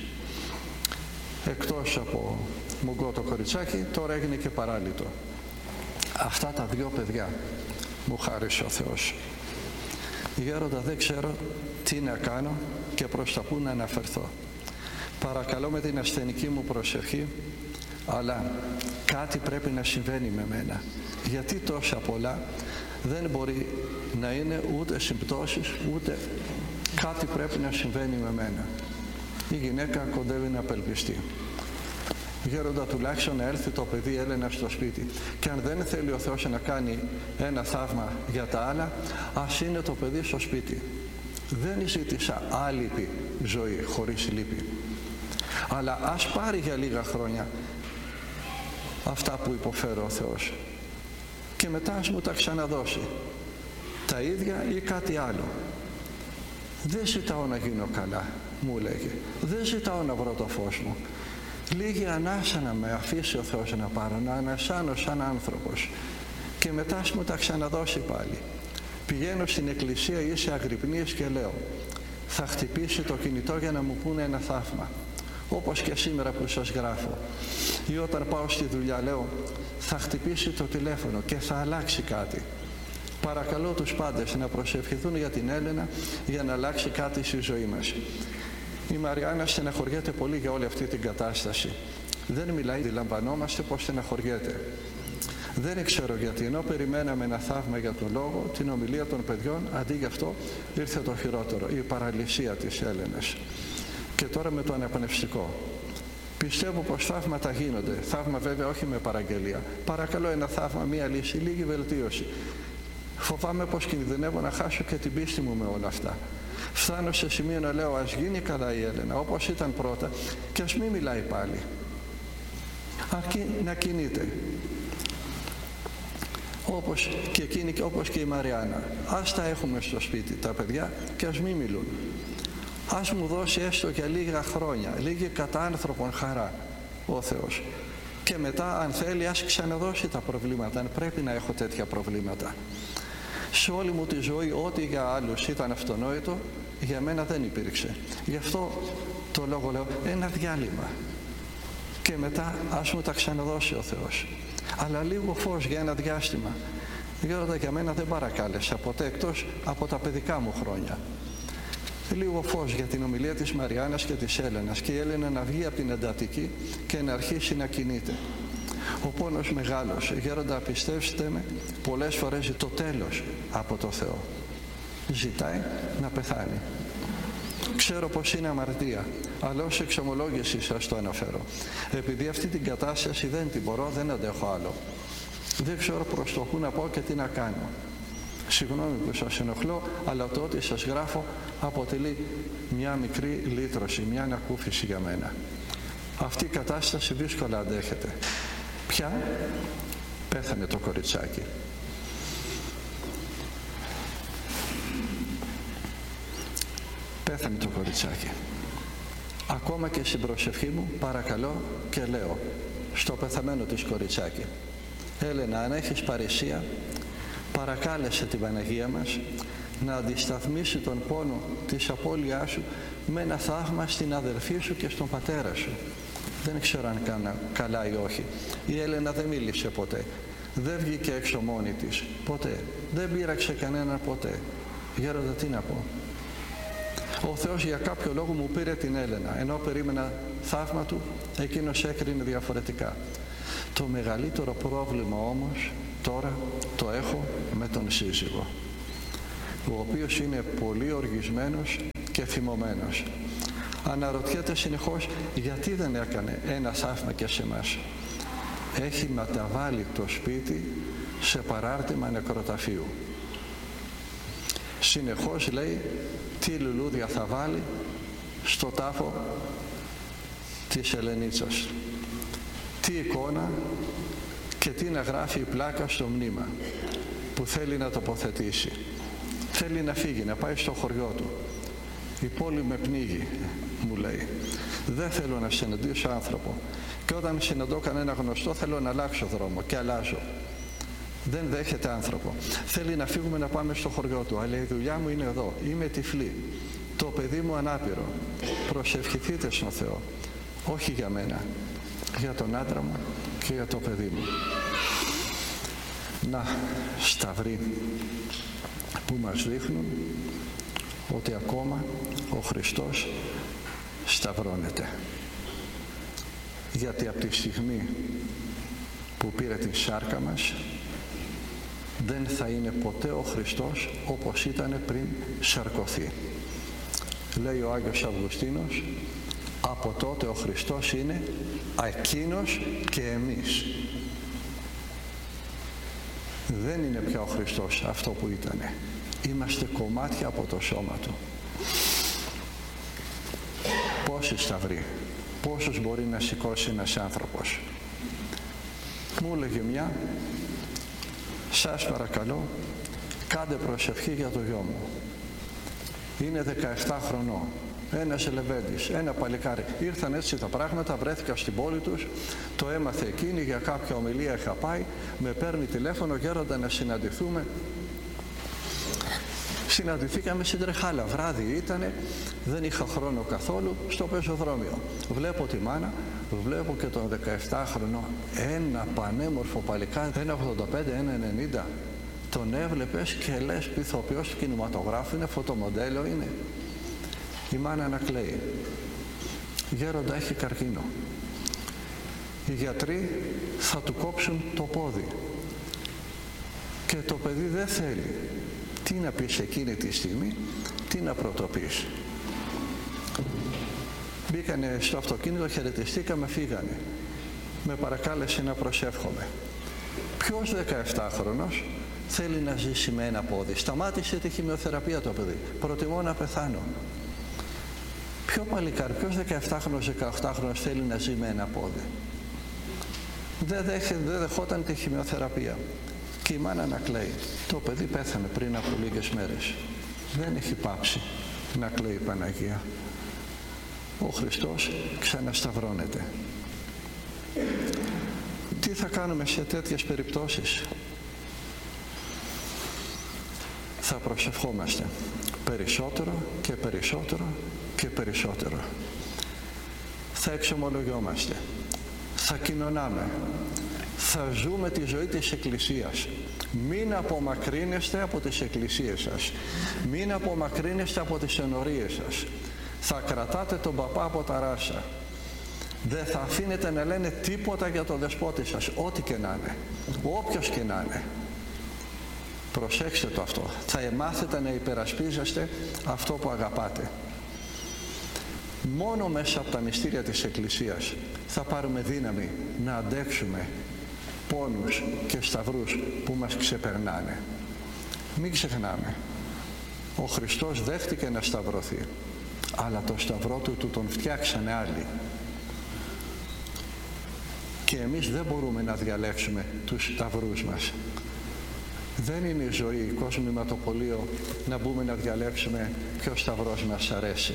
Εκτός από μουγκό το κοριτσάκι, τώρα έγινε και παράλυτο. Αυτά τα δυο παιδιά μου χάρισε ο Θεός. Γέροντα, δεν ξέρω τι να κάνω και προς τα πού να αναφερθώ. Παρακαλώ με την ασθενική μου προσευχή, αλλά κάτι πρέπει να συμβαίνει με μένα. Γιατί τόσα πολλά δεν μπορεί να είναι ούτε συμπτώσεις, ούτε κάτι πρέπει να συμβαίνει με μένα. Η γυναίκα κοντεύει να απελπιστεί. Γέροντα, τουλάχιστον να έρθει το παιδί Έλενα στο σπίτι. Και αν δεν θέλει ο Θεός να κάνει ένα θαύμα για τα άλλα, ας είναι το παιδί στο σπίτι. Δεν ζήτησα άλυπη ζωή χωρίς λύπη. Αλλά ας πάρει για λίγα χρόνια αυτά που υποφέρει ο Θεός. Και μετά ας μου τα ξαναδώσει. Τα ίδια ή κάτι άλλο. Δεν ζητάω να γίνω καλά, μου λέγε. Δεν ζητάω να βρω το φως μου. Λίγη ανάσα να με αφήσει ο Θεός να πάρω, να ανασάνω σαν άνθρωπος. Και μετά ας μου τα ξαναδώσει πάλι. Πηγαίνω στην εκκλησία ή σε αγρυπνίες και λέω, θα χτυπήσει το κινητό για να μου πούνε ένα θαύμα. Όπως και σήμερα που σας γράφω. Ή όταν πάω στη δουλειά λέω, θα χτυπήσει το τηλέφωνο και θα αλλάξει κάτι. Παρακαλώ τους πάντες να προσευχηθούν για την Έλενα για να αλλάξει κάτι στη ζωή μας. Η Μαριάννα στεναχωριέται πολύ για όλη αυτή την κατάσταση. Δεν μιλάει, αντιλαμβανόμαστε πως στεναχωριέται. Δεν ξέρω γιατί, ενώ περιμέναμε ένα θαύμα για τον λόγο, την ομιλία των παιδιών, αντί γι' αυτό ήρθε το χειρότερο, η παραλυσία της Έλενας. Και τώρα με το αναπνευστικό. Πιστεύω πως θαύματα γίνονται. Θαύμα βέβαια όχι με παραγγελία. Παρακαλώ ένα θαύμα, μία λύση, λίγη βελτίωση. Φοβάμαι πως κινδυνεύω να χάσω και την πίστη μου με όλα αυτά. Φτάνω σε σημείο να λέω ας γίνει καλά η Έλενα όπως ήταν πρώτα και ας μην μιλάει πάλι. Αρκεί να κινείται. Όπως και εκείνη όπως και η Μαριάννα. Ας τα έχουμε στο σπίτι τα παιδιά και ας μην μιλούν. Ας μου δώσει έστω για λίγα χρόνια, λίγη κατά άνθρωπον χαρά ο Θεός. Και μετά αν θέλει ας ξαναδώσει τα προβλήματα, αν πρέπει να έχω τέτοια προβλήματα. Σε όλη μου τη ζωή ό,τι για άλλους ήταν αυτονόητο, για μένα δεν υπήρξε. Γι' αυτό το λόγο λέω ένα διάλειμμα. Και μετά ας μου τα ξαναδώσει ο Θεός. Αλλά λίγο φως για ένα διάστημα. Γέροντα, για μένα δεν παρακάλεσα ποτέ εκτός από τα παιδικά μου χρόνια. Λίγο φως για την ομιλία της Μαριάννας και της Έλενας και η Έλενα να βγει από την εντατική και να αρχίσει να κινείται. Ο πόνος μεγάλος. Γέροντα, πιστέψτε με, πολλές φορές το τέλος από το Θεό. Ζητάει να πεθάνει. Ξέρω πως είναι αμαρτία, αλλά ως εξομολόγηση σας το αναφέρω. Επειδή αυτή την κατάσταση δεν την μπορώ, δεν αντέχω άλλο. Δεν ξέρω προς το πού να πω και τι να κάνω. Συγγνώμη που σας ενοχλώ, αλλά το ότι σας γράφω αποτελεί μια μικρή λύτρωση, μια ανακούφιση για μένα. Αυτή η κατάσταση δύσκολα αντέχεται. Πια πέθανε το κοριτσάκι. Πέθανε το κοριτσάκι. Ακόμα και στην προσευχή μου παρακαλώ και λέω στο πεθαμένο της κοριτσάκι, Έλενα, αν έχεις παρησία, παρακάλεσε την Παναγία μας να αντισταθμίσει τον πόνο της απώλειάς σου με ένα θαύμα στην αδερφή σου και στον πατέρα σου. Δεν ξέρω αν κάνα καλά ή όχι. Η Έλενα δεν μίλησε ποτέ. Δεν βγήκε έξω μόνη της. Ποτέ. Δεν πείραξε κανέναν ποτέ. Γέροντα, τι να πω. Ο Θεός για κάποιο λόγο μου πήρε την Έλενα. Ενώ περίμενα θαύμα του, εκείνος έκρινε διαφορετικά. Το μεγαλύτερο πρόβλημα όμως τώρα το έχω με τον σύζυγο, ο οποίος είναι πολύ οργισμένος και θυμωμένος. Αναρωτιέται συνεχώς γιατί δεν έκανε ένα θαύμα και σε μας. Έχει μεταβάλει το σπίτι σε παράρτημα νεκροταφείου. Συνεχώς λέει τι λουλούδια θα βάλει στο τάφο της Ελενίτσας, τι εικόνα και τι να γράφει η πλάκα στο μνήμα που θέλει να τοποθετήσει. Θέλει να φύγει, να πάει στο χωριό του. Η πόλη με πνίγει, μου λέει. Δεν θέλω να συναντήσω άνθρωπο. Και όταν συναντώ κανένα γνωστό θέλω να αλλάξω δρόμο και αλλάζω. Δεν δέχεται άνθρωπο. Θέλει να φύγουμε να πάμε στο χωριό του. Αλλά η δουλειά μου είναι εδώ. Είμαι τυφλή. Το παιδί μου ανάπηρο. Προσευχηθείτε στον Θεό. Όχι για μένα. Για τον άντρα μου και για το παιδί μου. Να, σταυροί που μας δείχνουν ότι ακόμα ο Χριστός σταυρώνεται. Γιατί από τη στιγμή που πήρε τη σάρκα μας δεν θα είναι ποτέ ο Χριστός όπως ήταν πριν σαρκωθεί. Λέει ο Άγιος Αυγουστίνος, από τότε ο Χριστός είναι εκείνος και εμείς. Δεν είναι πια ο Χριστός αυτό που ήτανε. Είμαστε κομμάτια από το σώμα Του. Πόσοι σταυροί, πόσους μπορεί να σηκώσει ένας άνθρωπος. Μου έλεγε μια, σας παρακαλώ, κάντε προσευχή για το γιο μου. Είναι δεκαεπτά χρονών. Ένας ελεβέντης, ένα παλικάρι. Ήρθαν έτσι τα πράγματα, βρέθηκα στην πόλη τους, το έμαθε εκείνη, για κάποια ομιλία είχα πάει, με παίρνει τηλέφωνο, γέροντα να συναντηθούμε. Συναντηθήκαμε στην Τρεχάλα, βράδυ ήτανε, δεν είχα χρόνο καθόλου, στο πεζοδρόμιο. Βλέπω τη μάνα, βλέπω και τον δεκαεπτάχρονο, ένα πανέμορφο παλικάρι, ένα ογδόντα πέντε, ένα ενενήντα. Τον έβλεπες και λες ηθοποιός του κινηματογράφου είναι, φωτομοντέλο είναι. Η μάνα να κλαίει. Γέροντα, έχει καρκίνο. Οι γιατροί θα του κόψουν το πόδι. Και το παιδί δεν θέλει. Τι να πεις εκείνη τη στιγμή, τι να πρωτοπείς. Μπήκανε στο αυτοκίνητο, χαιρετιστήκαμε, φύγανε. Με παρακάλεσε να προσεύχομαι. Ποιος δεκαεπτάχρονος θέλει να ζήσει με ένα πόδι? Σταμάτησε τη χημειοθεραπεία το παιδί. Προτιμώ να πεθάνω. Ποιο παλικάρι, ποιος δεκαεπτάχρονος, δεκαοκτάχρονος θέλει να ζει με ένα πόδι? Δεν, δέχε, δεν δεχόταν τη χημειοθεραπεία. Και η μάνα να κλαίει. Το παιδί πέθανε πριν από λίγες μέρες. Δεν έχει πάψει να κλαίει η Παναγία. Ο Χριστός ξανασταυρώνεται. Τι θα κάνουμε σε τέτοιες περιπτώσεις? Θα προσευχόμαστε περισσότερο και περισσότερο και περισσότερο. Θα εξομολογιόμαστε. Θα κοινωνάμε. Θα ζούμε τη ζωή της Εκκλησίας. Μην απομακρύνεστε από τις εκκλησίες σας. Μην απομακρύνεστε από τις ενορίες σας. Θα κρατάτε τον παπά από τα ράσα. Δεν θα αφήνετε να λένε τίποτα για τον δεσπότη σας, ό,τι και να είναι, όποιος και να είναι. Προσέξτε το αυτό. Θα μάθετε να υπερασπίζεστε αυτό που αγαπάτε. Μόνο μέσα από τα μυστήρια της Εκκλησίας θα πάρουμε δύναμη να αντέξουμε πόνους και σταυρούς που μας ξεπερνάνε. Μην ξεχνάμε, ο Χριστός δέχτηκε να σταυρωθεί, αλλά το σταυρό του, του τον φτιάξανε άλλοι. Και εμείς δεν μπορούμε να διαλέξουμε τους σταυρούς μας. Δεν είναι η ζωή, κοσμηματοπολείο, να μπούμε να διαλέξουμε ποιος σταυρός μας αρέσει.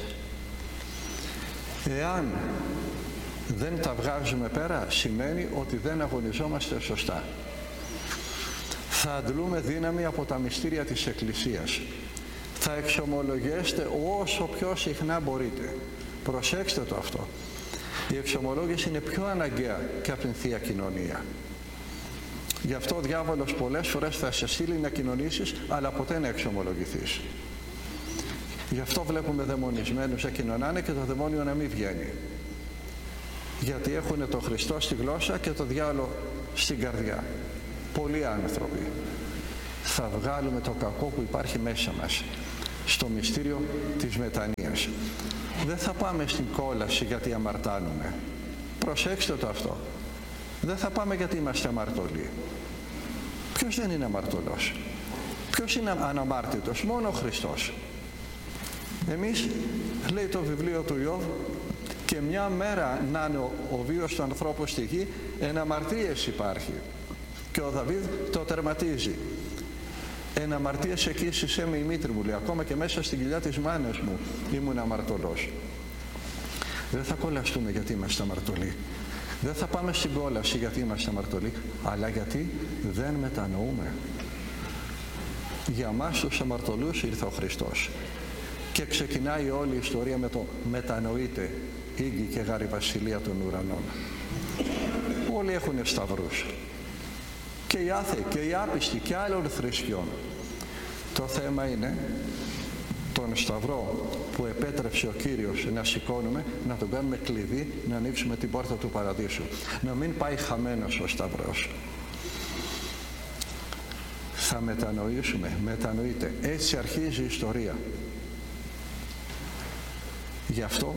Εάν δεν τα βγάζουμε πέρα, σημαίνει ότι δεν αγωνιζόμαστε σωστά. Θα αντλούμε δύναμη από τα μυστήρια της Εκκλησίας. Θα εξομολογέστε όσο πιο συχνά μπορείτε. Προσέξτε το αυτό. Η εξομολόγηση είναι πιο αναγκαία και από την Θεία Κοινωνία. Γι' αυτό ο διάβολος πολλές φορές θα σε στείλει να κοινωνήσεις, αλλά ποτέ να εξομολογηθείς. Γι' αυτό βλέπουμε δαιμονισμένους να κοινωνάνε και το δαιμόνιο να μην βγαίνει. Γιατί έχουν τον Χριστό στη γλώσσα και τον διάολο στην καρδιά. Πολλοί άνθρωποι. Θα βγάλουμε το κακό που υπάρχει μέσα μας. στο μυστήριο της μετανοίας. Δεν θα πάμε στην κόλαση γιατί αμαρτάνουμε. Προσέξτε το αυτό. Δεν θα πάμε γιατί είμαστε αμαρτωλοί. Ποιος δεν είναι αμαρτωλός? Ποιος είναι αναμάρτητος? Μόνο ο Χριστός. Εμείς, λέει το βιβλίο του Ιώβ, και μια μέρα να είναι ο, ο βίος του ανθρώπου στη γη, εν αμαρτίες υπάρχει. Και ο Δαβίδ το τερματίζει. Εν αμαρτίες εκοίσισέ με η μήτρη μου, λέει, ακόμα και μέσα στην κοιλιά της μάνας μου ήμουν αμαρτωλός. Δεν θα κολλαστούμε γιατί είμαστε αμαρτωλοί. Δεν θα πάμε στην κόλαση γιατί είμαστε αμαρτωλοί, αλλά γιατί δεν μετανοούμε. Για μας τους αμαρτωλούς ήρθε ο Χριστός. Και ξεκινάει όλη η ιστορία με το μετανοείτε, ήγγι και γάρη βασιλεία των ουρανών. Όλοι έχουν σταυρούς. Και οι άθεοι και οι άπιστοι και άλλων θρησκειών. Το θέμα είναι τον σταυρό που επέτρεψε ο Κύριος να σηκώνουμε, να τον κάνουμε κλειδί, να ανοίξουμε την πόρτα του παραδείσου. Να μην πάει χαμένος ο σταυρός. Θα μετανοήσουμε, μετανοείτε. Έτσι αρχίζει η ιστορία. Γι' αυτό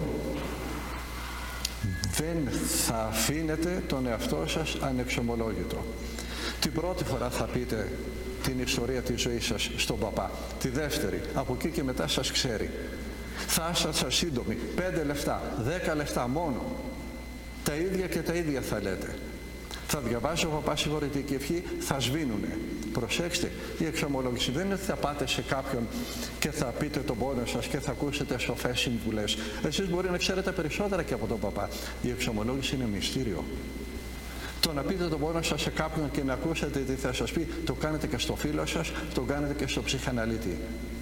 δεν θα αφήνετε τον εαυτό σας ανεξομολόγητο. Την πρώτη φορά θα πείτε την ιστορία της ζωής σας στον παπά. Τη δεύτερη, από εκεί και μετά σας ξέρει. Θα σας σύντομη, πέντε λεπτά, δέκα λεπτά μόνο. Τα ίδια και τα ίδια θα λέτε. Θα διαβάζει ο παπάς συγχωρητική ευχή, θα σβήνουνε. Προσέξτε, η εξομολόγηση δεν είναι ότι θα πάτε σε κάποιον και θα πείτε τον πόνο σας και θα ακούσετε σοφές συμβουλές. Εσείς μπορεί να ξέρετε περισσότερα και από τον παπά. Η εξομολόγηση είναι μυστήριο. Το να πείτε τον πόνο σας σε κάποιον και να ακούσετε τι θα σας πει, το κάνετε και στο φίλο σας, το κάνετε και στο ψυχαναλύτη.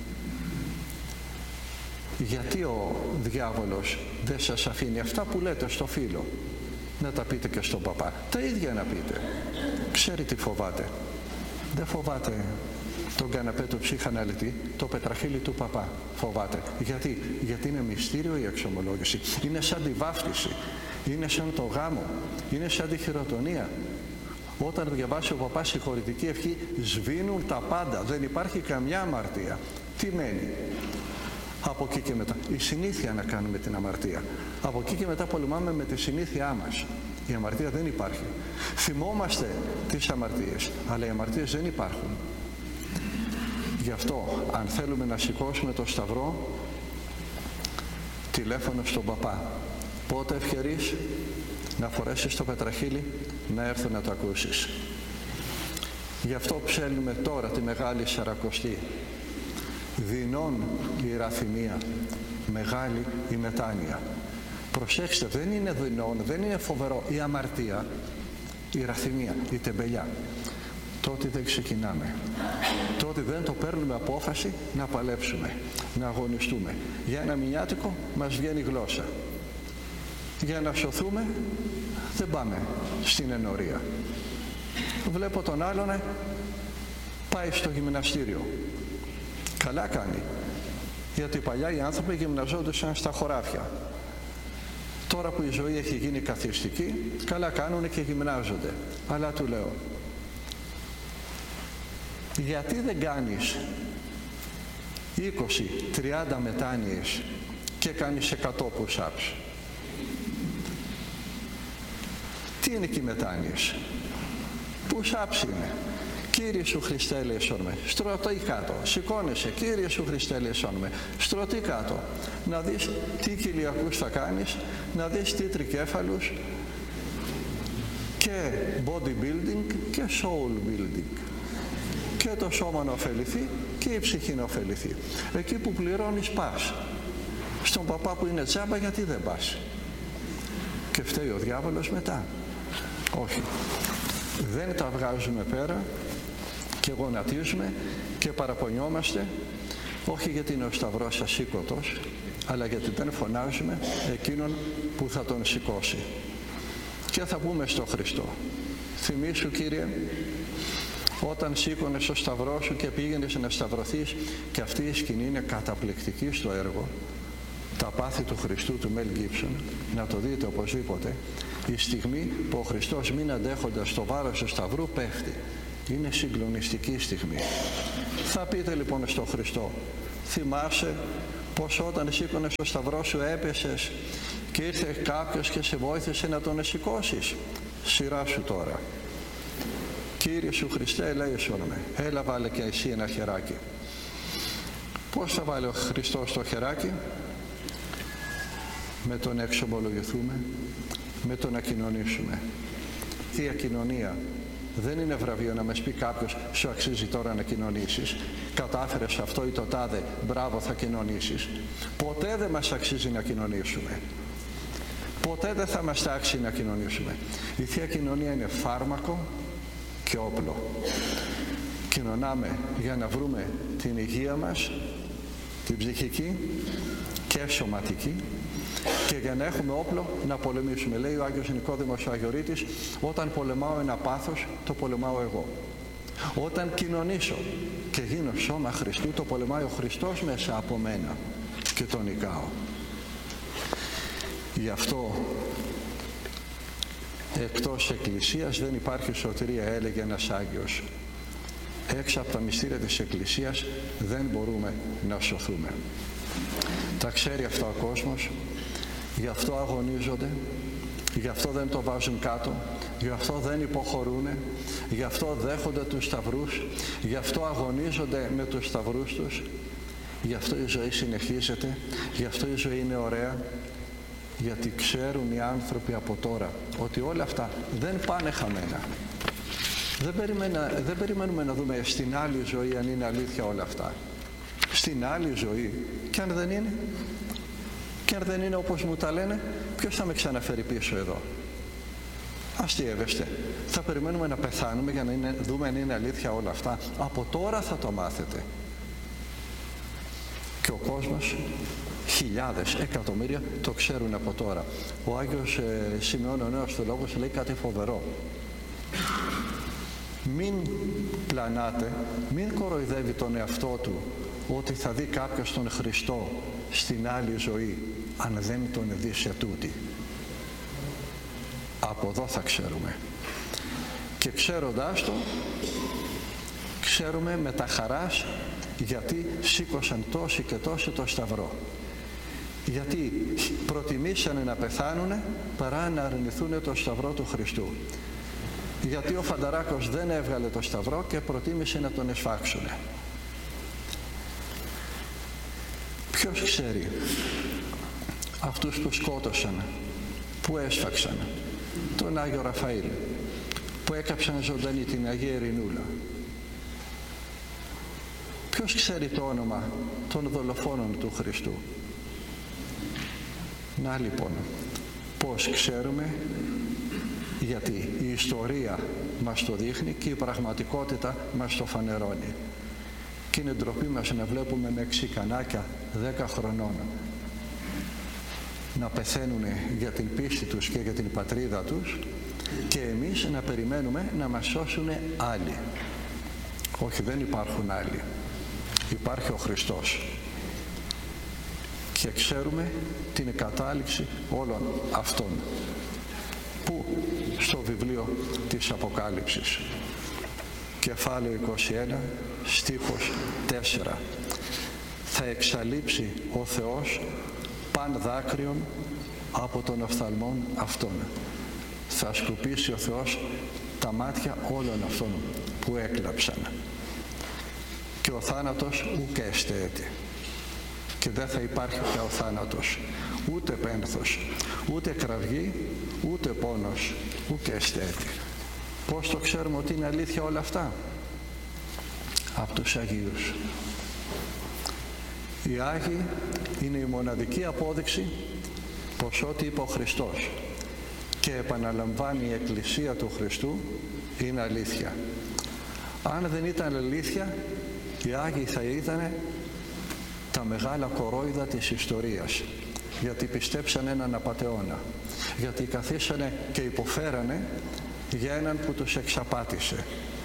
Γιατί ο διάβολος δεν σας αφήνει αυτά που λέτε στο φίλο να τα πείτε και στον παπά? Τα ίδια να πείτε. Ξέρει τι φοβάται. Δεν φοβάται τον καναπέ του ψυχαναλυτή, το πετραχύλι του παπά. Φοβάται. Γιατί? Γιατί είναι μυστήριο η εξομολόγηση. Είναι σαν τη βάφτιση. Είναι σαν το γάμο. Είναι σαν τη χειροτονία. Όταν διαβάσει ο παπάς συγχωρητική ευχή, σβήνουν τα πάντα. Δεν υπάρχει καμιά αμαρτία. Τι μένει? Από εκεί και μετά. Η συνήθεια να κάνουμε την αμαρτία. Από εκεί και μετά πολεμάμε με τη συνήθειά μας. Η αμαρτία δεν υπάρχει. Θυμόμαστε τις αμαρτίες, αλλά οι αμαρτίες δεν υπάρχουν. Γι' αυτό, αν θέλουμε να σηκώσουμε το σταυρό, τηλέφωνο στον παπά. Πότε ευκαιρείς να φορέσεις το πετραχύλι, να έρθω να το ακούσεις. Γι' αυτό ψέλνουμε τώρα τη Μεγάλη Σαρακοστή. Δεινών η ραθυμία, μεγάλη η μετάνοια. Προσέξτε, δεν είναι δεινών, δεν είναι φοβερό η αμαρτία, η ραθυμία, η τεμπελιά. Τότε δεν ξεκινάμε. Τότε δεν το παίρνουμε απόφαση να παλέψουμε, να αγωνιστούμε. Για ένα μηνιάτικο μας βγαίνει γλώσσα. Για να σωθούμε δεν πάμε στην ενορία. Βλέπω τον άλλον πάει στο γυμναστήριο. Καλά κάνει. Γιατί παλιά οι άνθρωποι γυμναζόντουσαν στα χωράφια. Τώρα που η ζωή έχει γίνει καθιστική, καλά κάνουν και γυμνάζονται. Αλλά του λέω, γιατί δεν κάνεις είκοσι τριάντα μετάνοιες και κάνεις εκατό push-ups? Τι είναι και οι μετάνοιες? Push-ups είναι. Κύριε Σου Χριστέ ελέησον με. Στρωτή κάτω. Σηκώνεσαι. Κύριε Σου Χριστέ ελέησον με. Στρωτή κάτω. Να δεις τι κοιλιακούς θα κάνεις, να δεις τι τρικέφαλους, και bodybuilding και soul building. Και το σώμα να ωφεληθεί και η ψυχή να ωφεληθεί. Εκεί που πληρώνεις πας. Στον παπά που είναι τσάμπα, γιατί δεν πας? Και φταίει ο διάβολος μετά. Όχι. Δεν τα βγάζουμε πέρα και γονατίζουμε και παραπονιόμαστε, όχι γιατί είναι ο σταυρός ασήκωτος, αλλά γιατί δεν φωνάζουμε εκείνον που θα τον σηκώσει. Και θα πούμε στο Χριστό, θυμήσου Κύριε, όταν σήκωνες το σταυρό σου και πήγαινες να σταυρωθείς, και αυτή η σκηνή είναι καταπληκτική στο έργο, τα πάθη του Χριστού του Μέλ Γκίψον, να το δείτε οπωσδήποτε. Η στιγμή που ο Χριστός, μην αντέχοντας το βάρος του σταυρού, πέφτει. Είναι συγκλονιστική στιγμή. Θα πείτε λοιπόν στον Χριστό, θυμάσαι πως όταν σήκωνες το σταυρό σου έπεσες και ήρθε κάποιος και σε βοήθησε να τον σηκώσεις? Σειρά σου τώρα. Κύριε σου Χριστέ, ελέησον με. Έλα βάλε και εσύ ένα χεράκι. Πώς θα βάλει ο Χριστός το χεράκι? Με το να εξομολογηθούμε, με το να κοινωνήσουμε. Θεία κοινωνία δεν είναι βραβείο να μας πει κάποιος σου αξίζει τώρα να κοινωνήσεις, κατάφερες αυτό ή το τάδε, μπράβο, θα κοινωνήσεις. Ποτέ δεν μας αξίζει να κοινωνήσουμε. Ποτέ δεν θα μας τάξει να κοινωνήσουμε. Η Θεία Κοινωνία είναι φάρμακο και όπλο. Κοινωνάμε για να βρούμε την υγεία μας, την ψυχική και σωματική, και για να έχουμε όπλο να πολεμήσουμε. Λέει ο Άγιος Νικόδημος ο Αγιορείτης, όταν πολεμάω ένα πάθος, το πολεμάω εγώ. Όταν κοινωνήσω και γίνω σώμα Χριστού, το πολεμάει ο Χριστός μέσα από μένα και τον νικάω. Γι' αυτό εκτός Εκκλησίας δεν υπάρχει σωτηρία, έλεγε ένας Άγιος. Έξω από τα μυστήρια της Εκκλησίας δεν μπορούμε να σωθούμε. Τα ξέρει αυτά ο κόσμος, γι' αυτό αγωνίζονται, γι' αυτό δεν το βάζουν κάτω, γι' αυτό δεν υποχωρούν, γι' αυτό δέχονται τους σταυρούς, γι' αυτό αγωνίζονται με τους σταυρούς τους, γι' αυτό η ζωή συνεχίζεται, γι' αυτό η ζωή είναι ωραία, γιατί ξέρουν οι άνθρωποι από τώρα ότι όλα αυτά δεν πάνε χαμένα. Δεν, περιμένα, δεν περιμένουμε να δούμε στην άλλη ζωή αν είναι αλήθεια όλα αυτά. Στην άλλη ζωή, και αν δεν είναι, και αν δεν είναι όπως μου τα λένε, ποιος θα με ξαναφέρει πίσω εδώ? Αστείευεστε. Θα περιμένουμε να πεθάνουμε για να είναι, δούμε αν είναι αλήθεια όλα αυτά? Από τώρα θα το μάθετε. Και ο κόσμος, χιλιάδες, εκατομμύρια, το ξέρουν από τώρα. Ο Άγιος ε, Σημεών ο Νέος Θεολόγος λέει κάτι φοβερό. Μην πλανάτε, μην κοροϊδεύει τον εαυτό του ότι θα δει κάποιος τον Χριστό στην άλλη ζωή, αν δεν τον δει σε τούτη. Από εδώ θα ξέρουμε. Και ξέροντάς το, ξέρουμε με τα χαράς γιατί σήκωσαν τόσοι και τόσοι το σταυρό. Γιατί προτιμήσανε να πεθάνουνε παρά να αρνηθούν το σταυρό του Χριστού. Γιατί ο Φανταράκος δεν έβγαλε το σταυρό και προτίμησε να τον εσφάξουνε. Ποιος ξέρει αυτούς που σκότωσαν, που έσφαξαν τον Άγιο Ραφαήλ, που έκαψαν ζωντανή την Αγία Ειρηνούλα? Ποιος ξέρει το όνομα των δολοφόνων του Χριστού? Να λοιπόν, πώς ξέρουμε? Γιατί η ιστορία μας το δείχνει και η πραγματικότητα μας το φανερώνει. Και είναι ντροπή μας να βλέπουμε Μεξικανάκια δέκα χρονών να πεθαίνουν για την πίστη τους και για την πατρίδα τους, και εμείς να περιμένουμε να μας σώσουν άλλοι. Όχι, δεν υπάρχουν άλλοι. Υπάρχει ο Χριστός. Και ξέρουμε την κατάληξη όλων αυτών. Πού? Στο βιβλίο της Αποκάλυψης. Κεφάλαιο είκοσι ένα, στίχος τέσσερα. Θα εξαλείψει ο Θεός παν δάκρυον από των οφθαλμών αυτών. Θα σκουπίσει ο Θεός τα μάτια όλων αυτών που έκλαψαν. Και ο θάνατος ουκ έστεεται. Και δεν θα υπάρχει πια ο θάνατος, ούτε πένθος, ούτε κραυγή, ούτε πόνος, ουκ έστεεται. Πώς το ξέρουμε ότι είναι αλήθεια όλα αυτά? Από τους Αγίους. Οι Άγιοι είναι η μοναδική απόδειξη πως ό,τι είπε ο Χριστός και επαναλαμβάνει η Εκκλησία του Χριστού είναι αλήθεια. Αν δεν ήταν αλήθεια, οι Άγιοι θα ήταν τα μεγάλα κορόιδα της ιστορίας, γιατί πιστέψαν έναν απατεώνα, γιατί καθίσανε και υποφέρανε για έναν που τους εξαπάτησε.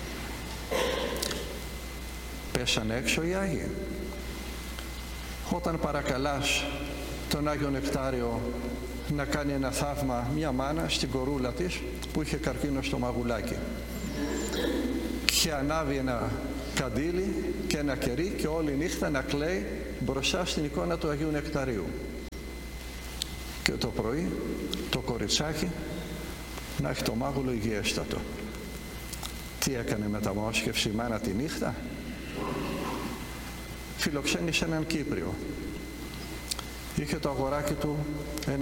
Πέσανε έξω οι Άγιοι. Όταν παρακαλάς τον Άγιο Νεκτάριο να κάνει ένα θαύμα, μια μάνα στην κορούλα της που είχε καρκίνο στο μαγουλάκι, και ανάβει ένα καντήλι και ένα κερί και όλη νύχτα να κλαίει μπροστά στην εικόνα του Αγίου Νεκταρίου. Και το πρωί το κοριτσάκι να έχει το μάγουλο υγιέστατο. Τι έκανε μεταμόσχευση η μάνα τη νύχτα? Φιλοξένησε έναν Κύπριο. Είχε το αγοράκι του ένα